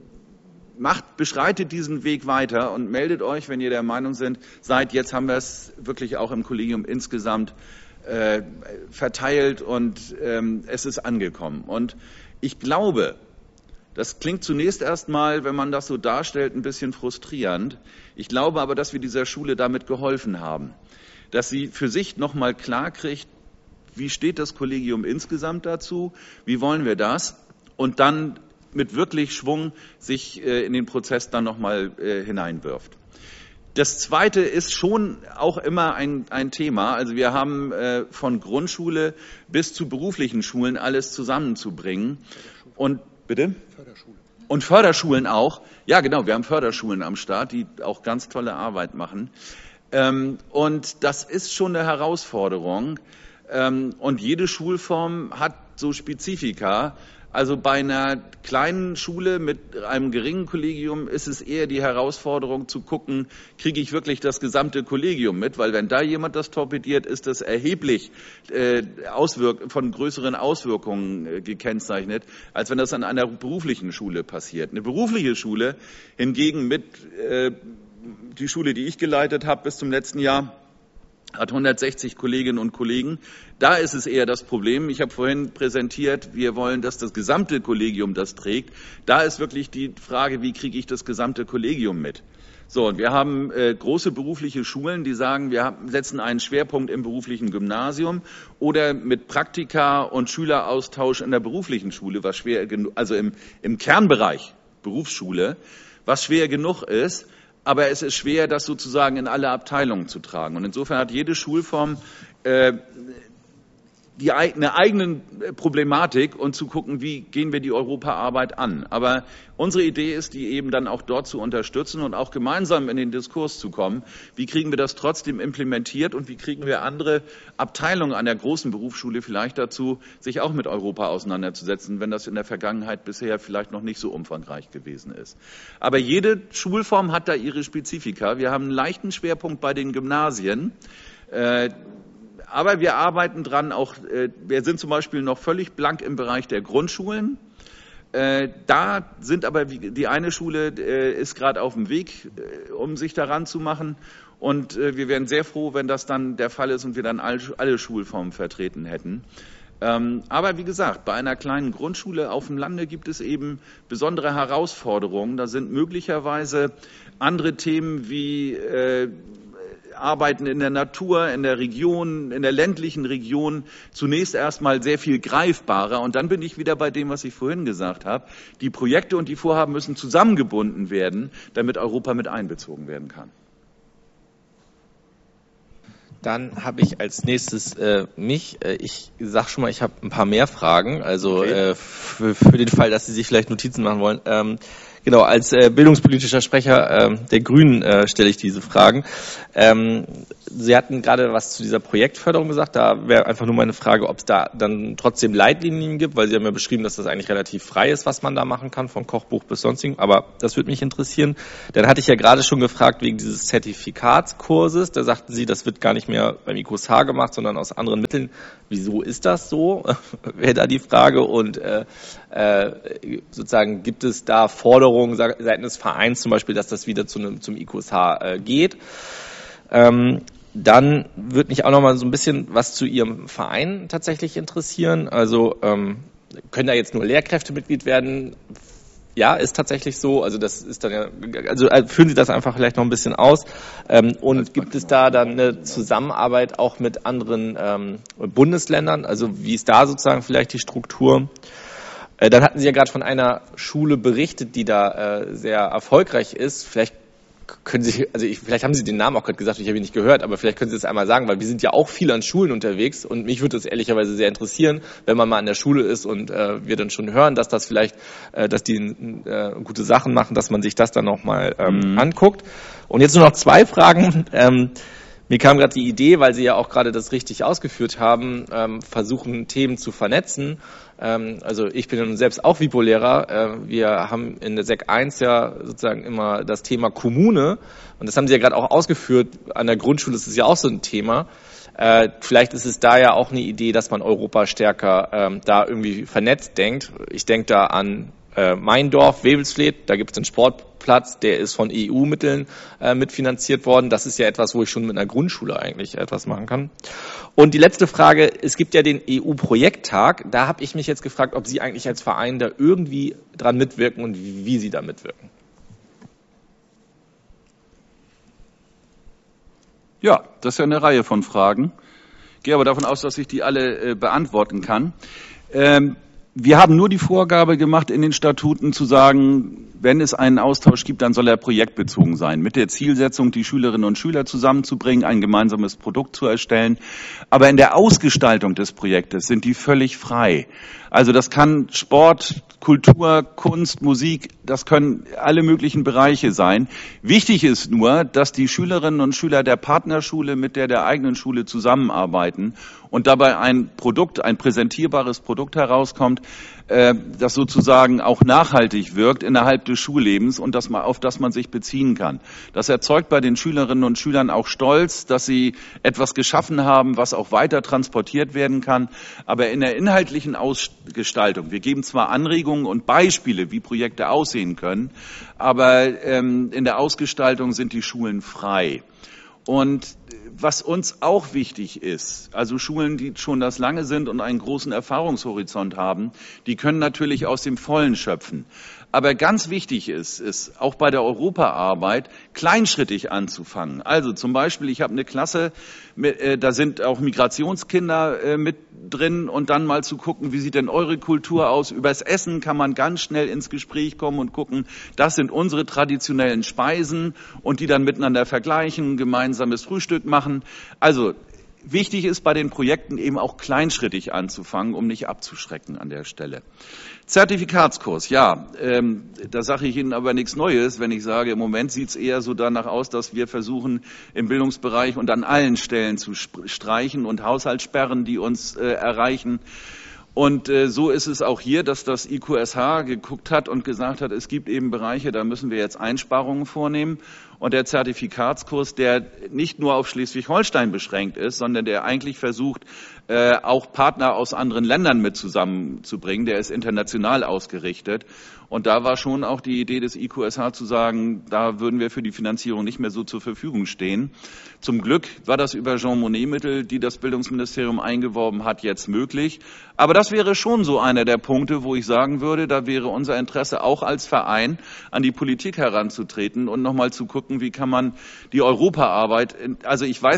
macht, beschreitet diesen Weg weiter und meldet euch, wenn ihr der Meinung seid, seid, jetzt haben wir es wirklich auch im Kollegium insgesamt äh, verteilt und ähm, es ist angekommen. Und ich glaube, das klingt zunächst erstmal, wenn man das so darstellt, ein bisschen frustrierend. Ich glaube aber, dass wir dieser Schule damit geholfen haben, dass sie für sich nochmal klar kriegt, wie steht das Kollegium insgesamt dazu, wie wollen wir das und dann mit wirklich Schwung sich äh, in den Prozess dann nochmal äh, hineinwirft. Das Zweite ist schon auch immer ein, ein Thema. Also wir haben äh, von Grundschule bis zu beruflichen Schulen alles zusammenzubringen. Und bitte? Förderschule. Und Förderschulen auch. Ja, genau, wir haben Förderschulen am Start, die auch ganz tolle Arbeit machen. Ähm, und das ist schon eine Herausforderung. Ähm, und jede Schulform hat so Spezifika. Also bei einer kleinen Schule mit einem geringen Kollegium ist es eher die Herausforderung zu gucken, kriege ich wirklich das gesamte Kollegium mit? Weil wenn da jemand das torpediert, ist das erheblich äh, Auswirk- von größeren Auswirkungen äh, gekennzeichnet, als wenn das an einer beruflichen Schule passiert. Eine berufliche Schule hingegen mit, äh, die Schule, die ich geleitet habe bis zum letzten Jahr, hat hundertsechzig Kolleginnen und Kollegen. Da ist es eher das Problem. Ich habe vorhin präsentiert, wir wollen, dass das gesamte Kollegium das trägt. Da ist wirklich die Frage, wie kriege ich das gesamte Kollegium mit? So, und wir haben äh, große berufliche Schulen, die sagen, wir haben, setzen einen Schwerpunkt im beruflichen Gymnasium oder mit Praktika und Schüleraustausch in der beruflichen Schule, was schwer genug, also im, im Kernbereich Berufsschule, was schwer genug ist. Aber es ist schwer, das sozusagen in alle Abteilungen zu tragen. Und insofern hat jede Schulform äh, die, eine eigene Problematik und zu gucken, wie gehen wir die Europaarbeit an. Aber unsere Idee ist, die eben dann auch dort zu unterstützen und auch gemeinsam in den Diskurs zu kommen. Wie kriegen wir das trotzdem implementiert und wie kriegen wir andere Abteilungen an der großen Berufsschule vielleicht dazu, sich auch mit Europa auseinanderzusetzen, wenn das in der Vergangenheit bisher vielleicht noch nicht so umfangreich gewesen ist. Aber jede Schulform hat da ihre Spezifika. Wir haben einen leichten Schwerpunkt bei den Gymnasien. Äh, Aber wir arbeiten dran, auch, äh, wir sind zum Beispiel noch völlig blank im Bereich der Grundschulen. Äh, da sind aber, die eine Schule äh, ist gerade auf dem Weg, äh, um sich daran zu machen. Und äh, wir wären sehr froh, wenn das dann der Fall ist und wir dann all, alle Schulformen vertreten hätten. Ähm, aber wie gesagt, bei einer kleinen Grundschule auf dem Lande gibt es eben besondere Herausforderungen. Da sind möglicherweise andere Themen wie äh, Arbeiten in der Natur, in der Region, in der ländlichen Region zunächst erstmal sehr viel greifbarer. Und dann bin ich wieder bei dem, was ich vorhin gesagt habe. Die Projekte und die Vorhaben müssen zusammengebunden werden, damit Europa mit einbezogen werden kann. Dann habe ich als nächstes äh, mich. Äh, ich sag schon mal, ich habe ein paar mehr Fragen. Also okay. äh, für, für den Fall, dass Sie sich vielleicht Notizen machen wollen. Ähm, genau, als äh, bildungspolitischer Sprecher äh, der Grünen äh, stelle ich diese Fragen. Ähm, Sie hatten gerade was zu dieser Projektförderung gesagt. Da wäre einfach nur meine Frage, ob es da dann trotzdem Leitlinien gibt, weil Sie haben ja beschrieben, dass das eigentlich relativ frei ist, was man da machen kann, von Kochbuch bis sonstigen. Aber das würde mich interessieren. Dann hatte ich ja gerade schon gefragt wegen dieses Zertifikatskurses. Da sagten Sie, das wird gar nicht mehr beim I Q S H gemacht, sondern aus anderen Mitteln. Wieso ist das so? Wäre da die Frage. Und äh, äh, sozusagen gibt es da Forderungen seitens des Vereins zum Beispiel, dass das wieder zu einem, zum I Q S H äh, geht? Ähm, Dann würde mich auch noch mal so ein bisschen was zu Ihrem Verein tatsächlich interessieren. Also ähm, können da jetzt nur Lehrkräfte Mitglied werden? Ja, ist tatsächlich so. Also das ist dann ja, also führen Sie das einfach vielleicht noch ein bisschen aus. Ähm, und gibt es da dann eine Zusammenarbeit auch mit anderen ähm, Bundesländern? Also wie ist da sozusagen vielleicht die Struktur? Äh, dann hatten Sie ja gerade von einer Schule berichtet, die da äh, sehr erfolgreich ist. Vielleicht können Sie, also ich, vielleicht haben Sie den Namen auch gerade gesagt, ich habe ihn nicht gehört, aber vielleicht können Sie das einmal sagen, weil wir sind ja auch viel an Schulen unterwegs und mich würde es ehrlicherweise sehr interessieren, wenn man mal an der Schule ist und äh, wir dann schon hören, dass das vielleicht, äh, dass die äh, gute Sachen machen, dass man sich das dann noch mal ähm, mhm. anguckt. Und jetzt nur noch zwei Fragen. Ähm, Mir kam gerade die Idee, weil Sie ja auch gerade das richtig ausgeführt haben, ähm, versuchen Themen zu vernetzen. Ähm, also ich bin nun selbst auch WIPO-Lehrer. Äh, wir haben in der Sek eins ja sozusagen immer das Thema Kommune. Und das haben Sie ja gerade auch ausgeführt. An der Grundschule ist es ja auch so ein Thema. Äh, vielleicht ist es da ja auch eine Idee, dass man Europa stärker ähm, da irgendwie vernetzt denkt. Ich denke da an äh, mein Dorf, Wewelsfleth. Da gibt es einen Sportplatz, der ist von E U-Mitteln äh, mitfinanziert worden. Das ist ja etwas, wo ich schon mit einer Grundschule eigentlich etwas machen kann. Und die letzte Frage, es gibt ja den E U-Projekttag. Da habe ich mich jetzt gefragt, ob Sie eigentlich als Verein da irgendwie dran mitwirken und wie, wie Sie da mitwirken. Ja, das ist ja eine Reihe von Fragen. Ich gehe aber davon aus, dass ich die alle äh, beantworten kann. Ähm, wir haben nur die Vorgabe gemacht in den Statuten zu sagen, wenn es einen Austausch gibt, dann soll er projektbezogen sein, mit der Zielsetzung, die Schülerinnen und Schüler zusammenzubringen, ein gemeinsames Produkt zu erstellen. Aber in der Ausgestaltung des Projektes sind die völlig frei. Also das kann Sport, Kultur, Kunst, Musik, das können alle möglichen Bereiche sein. Wichtig ist nur, dass die Schülerinnen und Schüler der Partnerschule mit der der eigenen Schule zusammenarbeiten und dabei ein Produkt, ein präsentierbares Produkt herauskommt, äh, das sozusagen auch nachhaltig wirkt innerhalb des Schullebens und das, auf das man sich beziehen kann. Das erzeugt bei den Schülerinnen und Schülern auch Stolz, dass sie etwas geschaffen haben, was auch weiter transportiert werden kann. Aber in der inhaltlichen Ausgestaltung, wir geben zwar Anregungen und Beispiele, wie Projekte aussehen können, aber ähm, in der Ausgestaltung sind die Schulen frei. Und was uns auch wichtig ist, also Schulen, die schon das lange sind und einen großen Erfahrungshorizont haben, die können natürlich aus dem Vollen schöpfen. Aber ganz wichtig ist, ist auch bei der Europaarbeit kleinschrittig anzufangen. Also zum Beispiel, ich habe eine Klasse, mit, äh, da sind auch Migrationskinder äh, mit drin und dann mal zu gucken, wie sieht denn eure Kultur aus? Übers Essen kann man ganz schnell ins Gespräch kommen und gucken, das sind unsere traditionellen Speisen und die dann miteinander vergleichen, gemeinsames Frühstück machen. Also wichtig ist bei den Projekten eben auch kleinschrittig anzufangen, um nicht abzuschrecken an der Stelle. Zertifikatskurs, ja, ähm, da sage ich Ihnen aber nichts Neues, wenn ich sage, im Moment sieht es eher so danach aus, dass wir versuchen, im Bildungsbereich und an allen Stellen zu streichen und Haushaltssperren, die uns äh, erreichen. Und äh, so ist es auch hier, dass das I Q S H geguckt hat und gesagt hat, es gibt eben Bereiche, da müssen wir jetzt Einsparungen vornehmen. Und der Zertifikatskurs, der nicht nur auf Schleswig-Holstein beschränkt ist, sondern der eigentlich versucht, äh, auch Partner aus anderen Ländern mit zusammenzubringen, der ist international ausgerichtet. Und da war schon auch die Idee des I Q S H zu sagen, da würden wir für die Finanzierung nicht mehr so zur Verfügung stehen. Zum Glück war das über Jean Monnet-Mittel, die das Bildungsministerium eingeworben hat, jetzt möglich. Aber das wäre schon so einer der Punkte, wo ich sagen würde, da wäre unser Interesse auch als Verein an die Politik heranzutreten und nochmal zu gucken, wie kann man die Europaarbeit, also ich weiß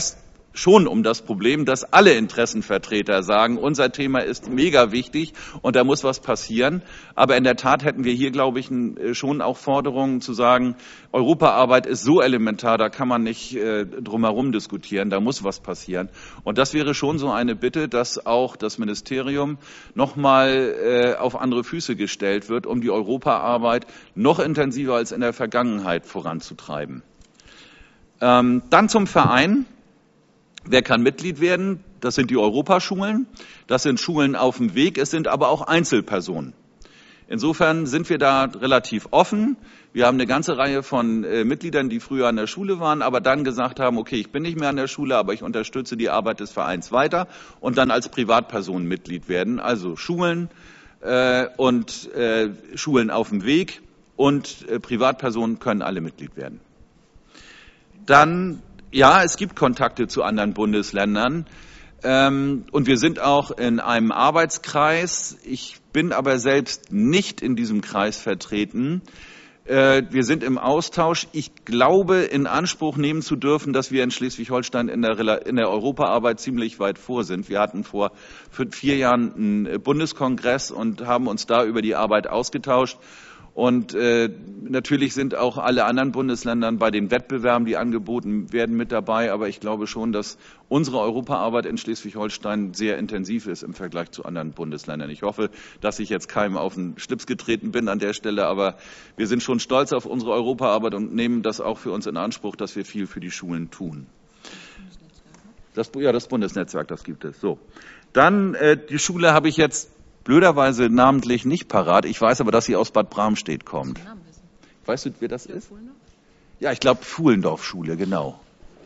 schon um das Problem, dass alle Interessenvertreter sagen, unser Thema ist mega wichtig und da muss was passieren. Aber in der Tat hätten wir hier, glaube ich, schon auch Forderungen zu sagen, Europaarbeit ist so elementar, da kann man nicht äh, drumherum diskutieren, da muss was passieren. Und das wäre schon so eine Bitte, dass auch das Ministerium nochmal äh, auf andere Füße gestellt wird, um die Europaarbeit noch intensiver als in der Vergangenheit voranzutreiben. Ähm, dann zum Verein. Wer kann Mitglied werden? Das sind die Europaschulen, das sind Schulen auf dem Weg, es sind aber auch Einzelpersonen. Insofern sind wir da relativ offen. Wir haben eine ganze Reihe von äh, Mitgliedern, die früher an der Schule waren, aber dann gesagt haben, okay, ich bin nicht mehr an der Schule, aber ich unterstütze die Arbeit des Vereins weiter und dann als Privatperson Mitglied werden. Also Schulen äh, und äh, Schulen auf dem Weg und äh, Privatpersonen können alle Mitglied werden. Dann ja, es gibt Kontakte zu anderen Bundesländern ähm, und wir sind auch in einem Arbeitskreis. Ich bin aber selbst nicht in diesem Kreis vertreten. Äh, wir sind im Austausch. Ich glaube, in Anspruch nehmen zu dürfen, dass wir in Schleswig-Holstein in der, in der Europaarbeit ziemlich weit vor sind. Wir hatten vor vier Jahren einen Bundeskongress und haben uns da über die Arbeit ausgetauscht. Und äh, natürlich sind auch alle anderen Bundesländer bei den Wettbewerben, die angeboten werden, mit dabei. Aber ich glaube schon, dass unsere Europaarbeit in Schleswig-Holstein sehr intensiv ist im Vergleich zu anderen Bundesländern. Ich hoffe, dass ich jetzt keinem auf den Schlips getreten bin an der Stelle. Aber wir sind schon stolz auf unsere Europaarbeit und nehmen das auch für uns in Anspruch, dass wir viel für die Schulen tun. Das, ja, das Bundesnetzwerk, das gibt es. So. Dann äh, die Schule habe ich jetzt blöderweise namentlich nicht parat. Ich weiß aber, dass sie aus Bad Bramstedt kommt. Weißt du, wer das ist? Ja, ich glaube Fuhlendorf-Schule, genau.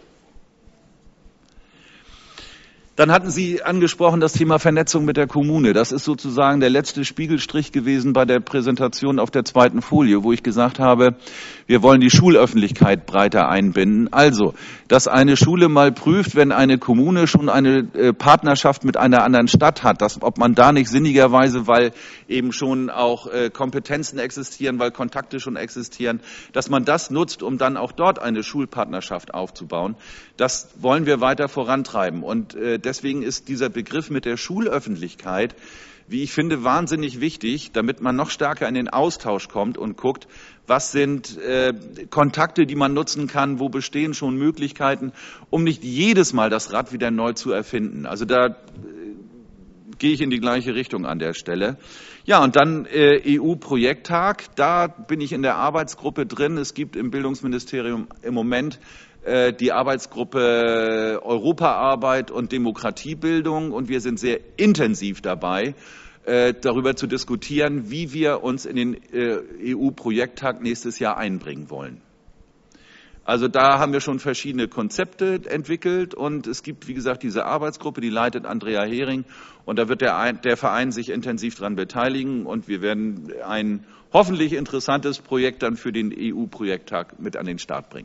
Dann hatten Sie angesprochen das Thema Vernetzung mit der Kommune. Das ist sozusagen der letzte Spiegelstrich gewesen bei der Präsentation auf der zweiten Folie, wo ich gesagt habe, wir wollen die Schulöffentlichkeit breiter einbinden. Also, dass eine Schule mal prüft, wenn eine Kommune schon eine äh, Partnerschaft mit einer anderen Stadt hat, dass, ob man da nicht sinnigerweise, weil eben schon auch äh, Kompetenzen existieren, weil Kontakte schon existieren, dass man das nutzt, um dann auch dort eine Schulpartnerschaft aufzubauen. Das wollen wir weiter vorantreiben. Und äh, deswegen ist dieser Begriff mit der Schulöffentlichkeit, wie ich finde, wahnsinnig wichtig, damit man noch stärker in den Austausch kommt und guckt, was sind äh, Kontakte, die man nutzen kann, wo bestehen schon Möglichkeiten, um nicht jedes Mal das Rad wieder neu zu erfinden. Also da äh, gehe ich in die gleiche Richtung an der Stelle. Ja, und dann äh, E U-Projekttag, da bin ich in der Arbeitsgruppe drin. Es gibt im Bildungsministerium im Moment die Arbeitsgruppe Europaarbeit und Demokratiebildung und wir sind sehr intensiv dabei, darüber zu diskutieren, wie wir uns in den E U-Projekttag nächstes Jahr einbringen wollen. Also da haben wir schon verschiedene Konzepte entwickelt und es gibt, wie gesagt, diese Arbeitsgruppe, die leitet Andrea Hering und da wird der, der Verein sich intensiv daran beteiligen und wir werden ein hoffentlich interessantes Projekt dann für den E U-Projekttag mit an den Start bringen.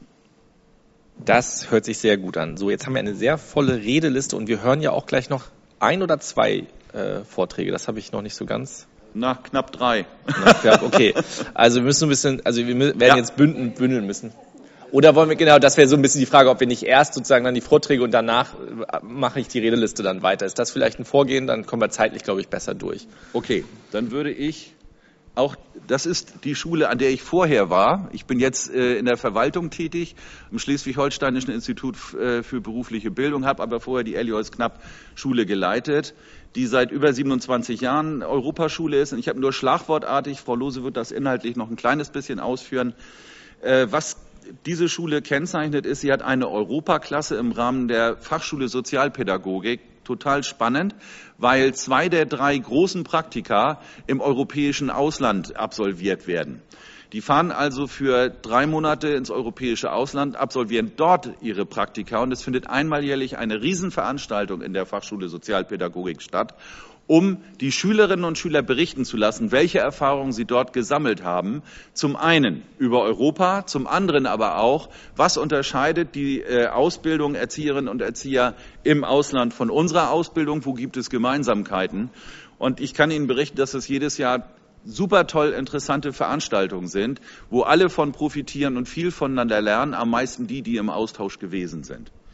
Das hört sich sehr gut an. So, jetzt haben wir eine sehr volle Redeliste und wir hören ja auch gleich noch ein oder zwei äh, Vorträge. Das habe ich noch nicht so ganz. Nach knapp drei. Nach knapp, okay. Also wir müssen ein bisschen, also wir werden ja. jetzt bündeln, bündeln müssen. Oder wollen wir, genau, das wäre so ein bisschen die Frage, ob wir nicht erst sozusagen dann die Vorträge und danach mache ich die Redeliste dann weiter. Ist das vielleicht ein Vorgehen? Dann kommen wir zeitlich, glaube ich, besser durch. Okay, dann würde ich auch, das ist die Schule, an der ich vorher war. Ich bin jetzt äh, in der Verwaltung tätig, im Schleswig-Holsteinischen Institut äh, für berufliche Bildung, habe aber vorher die Elias Knapp Schule geleitet, die seit über siebenundzwanzig Jahren Europaschule ist. Und ich habe nur schlagwortartig, Frau Lohse wird das inhaltlich noch ein kleines bisschen ausführen, äh, was diese Schule kennzeichnet ist, sie hat eine Europaklasse im Rahmen der Fachschule Sozialpädagogik. Total spannend, weil zwei der drei großen Praktika im europäischen Ausland absolviert werden. Die fahren also für drei Monate ins europäische Ausland, absolvieren dort ihre Praktika und es findet einmal jährlich eine Riesenveranstaltung in der Fachschule Sozialpädagogik statt, um die Schülerinnen und Schüler berichten zu lassen, welche Erfahrungen sie dort gesammelt haben. Zum einen über Europa, zum anderen aber auch, was unterscheidet die äh, Ausbildung Erzieherinnen und Erzieher im Ausland von unserer Ausbildung, wo gibt es Gemeinsamkeiten. Und ich kann Ihnen berichten, dass es jedes Jahr super toll interessante Veranstaltungen sind, wo alle von profitieren und viel voneinander lernen, am meisten die, die im Austausch gewesen sind.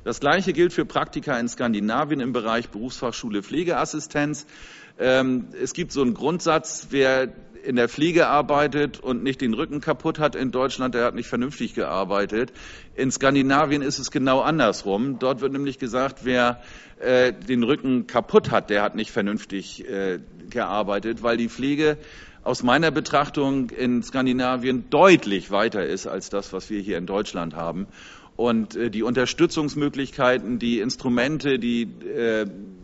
Das Gleiche gilt für Praktika in Skandinavien im Bereich Berufsfachschule Pflegeassistenz. Es gibt so einen Grundsatz, wer in der Pflege arbeitet und nicht den Rücken kaputt hat in Deutschland, der hat nicht vernünftig gearbeitet. In Skandinavien ist es genau andersrum. Dort wird nämlich gesagt, wer äh, den Rücken kaputt hat, der hat nicht vernünftig äh, gearbeitet, weil die Pflege aus meiner Betrachtung in Skandinavien deutlich weiter ist als das, was wir hier in Deutschland haben. Und äh, die Unterstützungsmöglichkeiten, die Instrumente, die äh,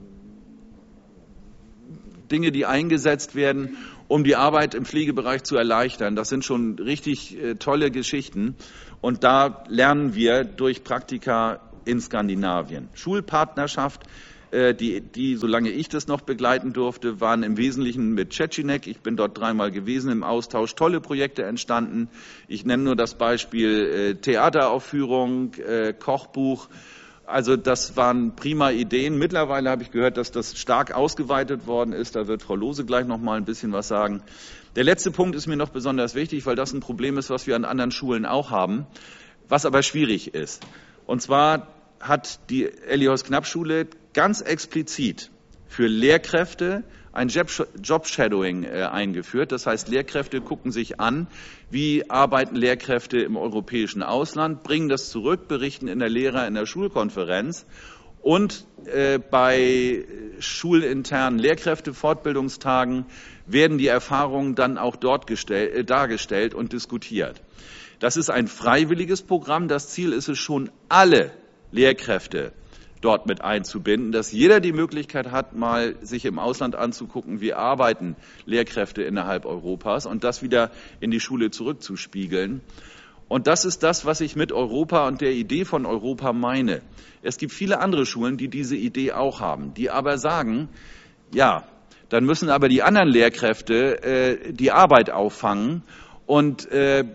Dinge, die eingesetzt werden, um die Arbeit im Pflegebereich zu erleichtern. Das sind schon richtig äh, tolle Geschichten. Und da lernen wir durch Praktika in Skandinavien. Schulpartnerschaft, äh, die, die, solange ich das noch begleiten durfte, waren im Wesentlichen mit Tschetschenek. Ich bin dort dreimal gewesen im Austausch. Tolle Projekte entstanden. Ich nenne nur das Beispiel äh, Theateraufführung, äh, Kochbuch. Also das waren prima Ideen. Mittlerweile habe ich gehört, dass das stark ausgeweitet worden ist. Da wird Frau Lohse gleich noch mal ein bisschen was sagen. Der letzte Punkt ist mir noch besonders wichtig, weil das ein Problem ist, was wir an anderen Schulen auch haben, was aber schwierig ist. Und zwar hat die Elias-Knapp-Schule ganz explizit für Lehrkräfte ein Job-Shadowing eingeführt. Das heißt, Lehrkräfte gucken sich an, wie arbeiten Lehrkräfte im europäischen Ausland, bringen das zurück, berichten in der Lehrer-, in der Schulkonferenz und äh, bei schulinternen Lehrkräftefortbildungstagen werden die Erfahrungen dann auch dort gestell, äh, dargestellt und diskutiert. Das ist ein freiwilliges Programm. Das Ziel ist es schon, alle Lehrkräfte dort mit einzubinden, dass jeder die Möglichkeit hat, mal sich im Ausland anzugucken, wie arbeiten Lehrkräfte innerhalb Europas und das wieder in die Schule zurückzuspiegeln. Und das ist das, was ich mit Europa und der Idee von Europa meine. Es gibt viele andere Schulen, die diese Idee auch haben, die aber sagen, ja, dann müssen aber die anderen Lehrkräfte äh, die Arbeit auffangen und äh,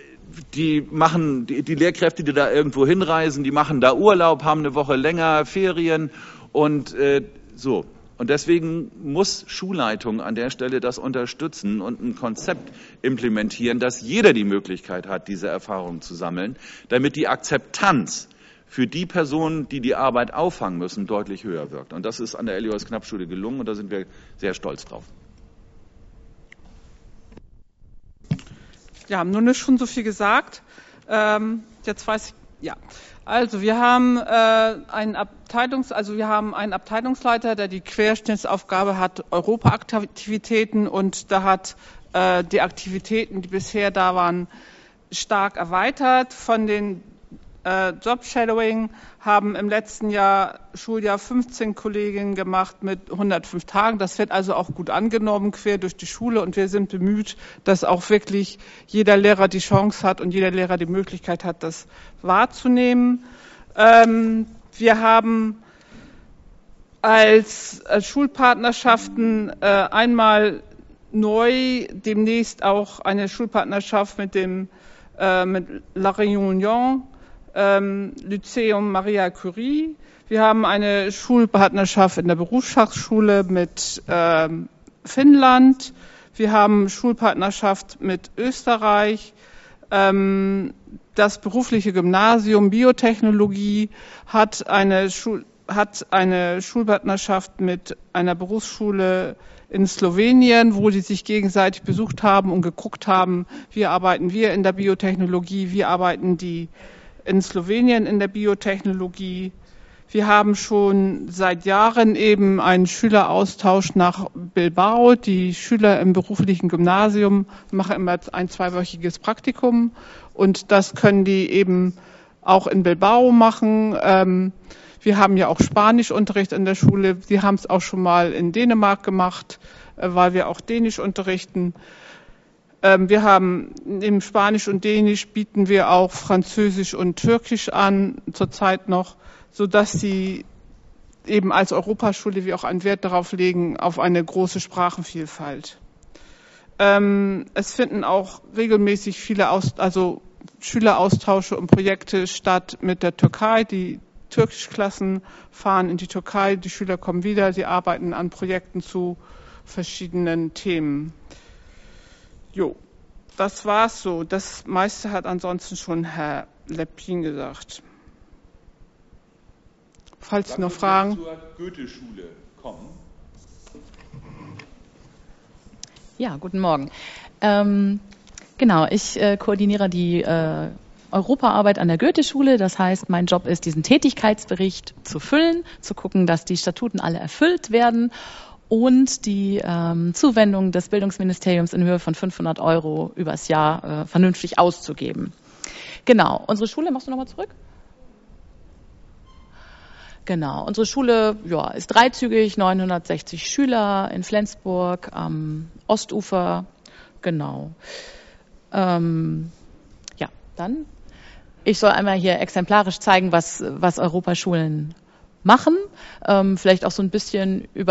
Die machen, die, die Lehrkräfte, die da irgendwo hinreisen, die machen da Urlaub, haben eine Woche länger Ferien und äh, so. Und deswegen muss Schulleitung an der Stelle das unterstützen und ein Konzept implementieren, dass jeder die Möglichkeit hat, diese Erfahrungen zu sammeln, damit die Akzeptanz für die Personen, die die Arbeit auffangen müssen, deutlich höher wirkt. Und das ist an der Elias-Knapp-Schule gelungen und da sind wir sehr stolz drauf. Ja, haben nur nicht schon so viel gesagt. Ähm, jetzt weiß ich, ja. Also wir haben äh, einen Abteilungs, also wir haben einen Abteilungsleiter, der die Querschnittsaufgabe hat, Europa-Aktivitäten, und da hat äh, die Aktivitäten, die bisher da waren, stark erweitert. Von den äh, Job-Shadowing haben im letzten Jahr, Schuljahr, fünfzehn Kolleginnen gemacht mit hundertfünf Tagen. Das wird also auch gut angenommen, quer durch die Schule. Und wir sind bemüht, dass auch wirklich jeder Lehrer die Chance hat und jeder Lehrer die Möglichkeit hat, das wahrzunehmen. Ähm, wir haben als, als Schulpartnerschaften äh, einmal neu demnächst auch eine Schulpartnerschaft mit dem äh, mit La Réunion, ähm, Lyceum Maria Curie. Wir haben eine Schulpartnerschaft in der Berufsfachschule mit ähm, Finnland. Wir haben Schulpartnerschaft mit Österreich. Ähm, das berufliche Gymnasium Biotechnologie hat eine, Schul hat eine Schulpartnerschaft mit einer Berufsschule in Slowenien, wo die sich gegenseitig besucht haben und geguckt haben, wie arbeiten wir in der Biotechnologie, wie arbeiten die in Slowenien in der Biotechnologie. Wir haben schon seit Jahren eben einen Schüleraustausch nach Bilbao. Die Schüler im beruflichen Gymnasium machen immer ein zweiwöchiges Praktikum und das können die eben auch in Bilbao machen. Ähm, wir haben ja auch Spanischunterricht in der Schule. Sie haben es auch schon mal in Dänemark gemacht, äh, weil wir auch Dänisch unterrichten. Ähm, wir haben im Spanisch und Dänisch bieten wir auch Französisch und Türkisch an, zurzeit noch, sodass sie eben als Europaschule wir auch einen Wert darauf legen, auf eine große Sprachenvielfalt. Ähm, es finden auch regelmäßig viele Aus, also Schüleraustausche und Projekte statt mit der Türkei. Die Türkischklassen fahren in die Türkei, die Schüler kommen wieder, sie arbeiten an Projekten zu verschiedenen Themen. Jo, das war's so. Das meiste hat ansonsten schon Herr Leppin gesagt. falls Sie noch Lass Fragen. uns zur Goethe-Schule kommen. Ja, guten Morgen. Ähm, genau, ich äh, koordiniere die äh, Europaarbeit an der Goethe-Schule. Das heißt, mein Job ist, diesen Tätigkeitsbericht zu füllen, zu gucken, dass die Statuten alle erfüllt werden und die ähm, Zuwendung des Bildungsministeriums in Höhe von fünfhundert Euro übers Jahr äh, vernünftig auszugeben. Genau, unsere Schule, machst du nochmal zurück? Genau, unsere Schule ja, ist dreizügig, neunhundertsechzig Schüler in Flensburg am Ostufer. Genau. Ähm, ja, dann. Ich soll einmal hier exemplarisch zeigen, was, was Europaschulen machen. Ähm, vielleicht auch so ein bisschen über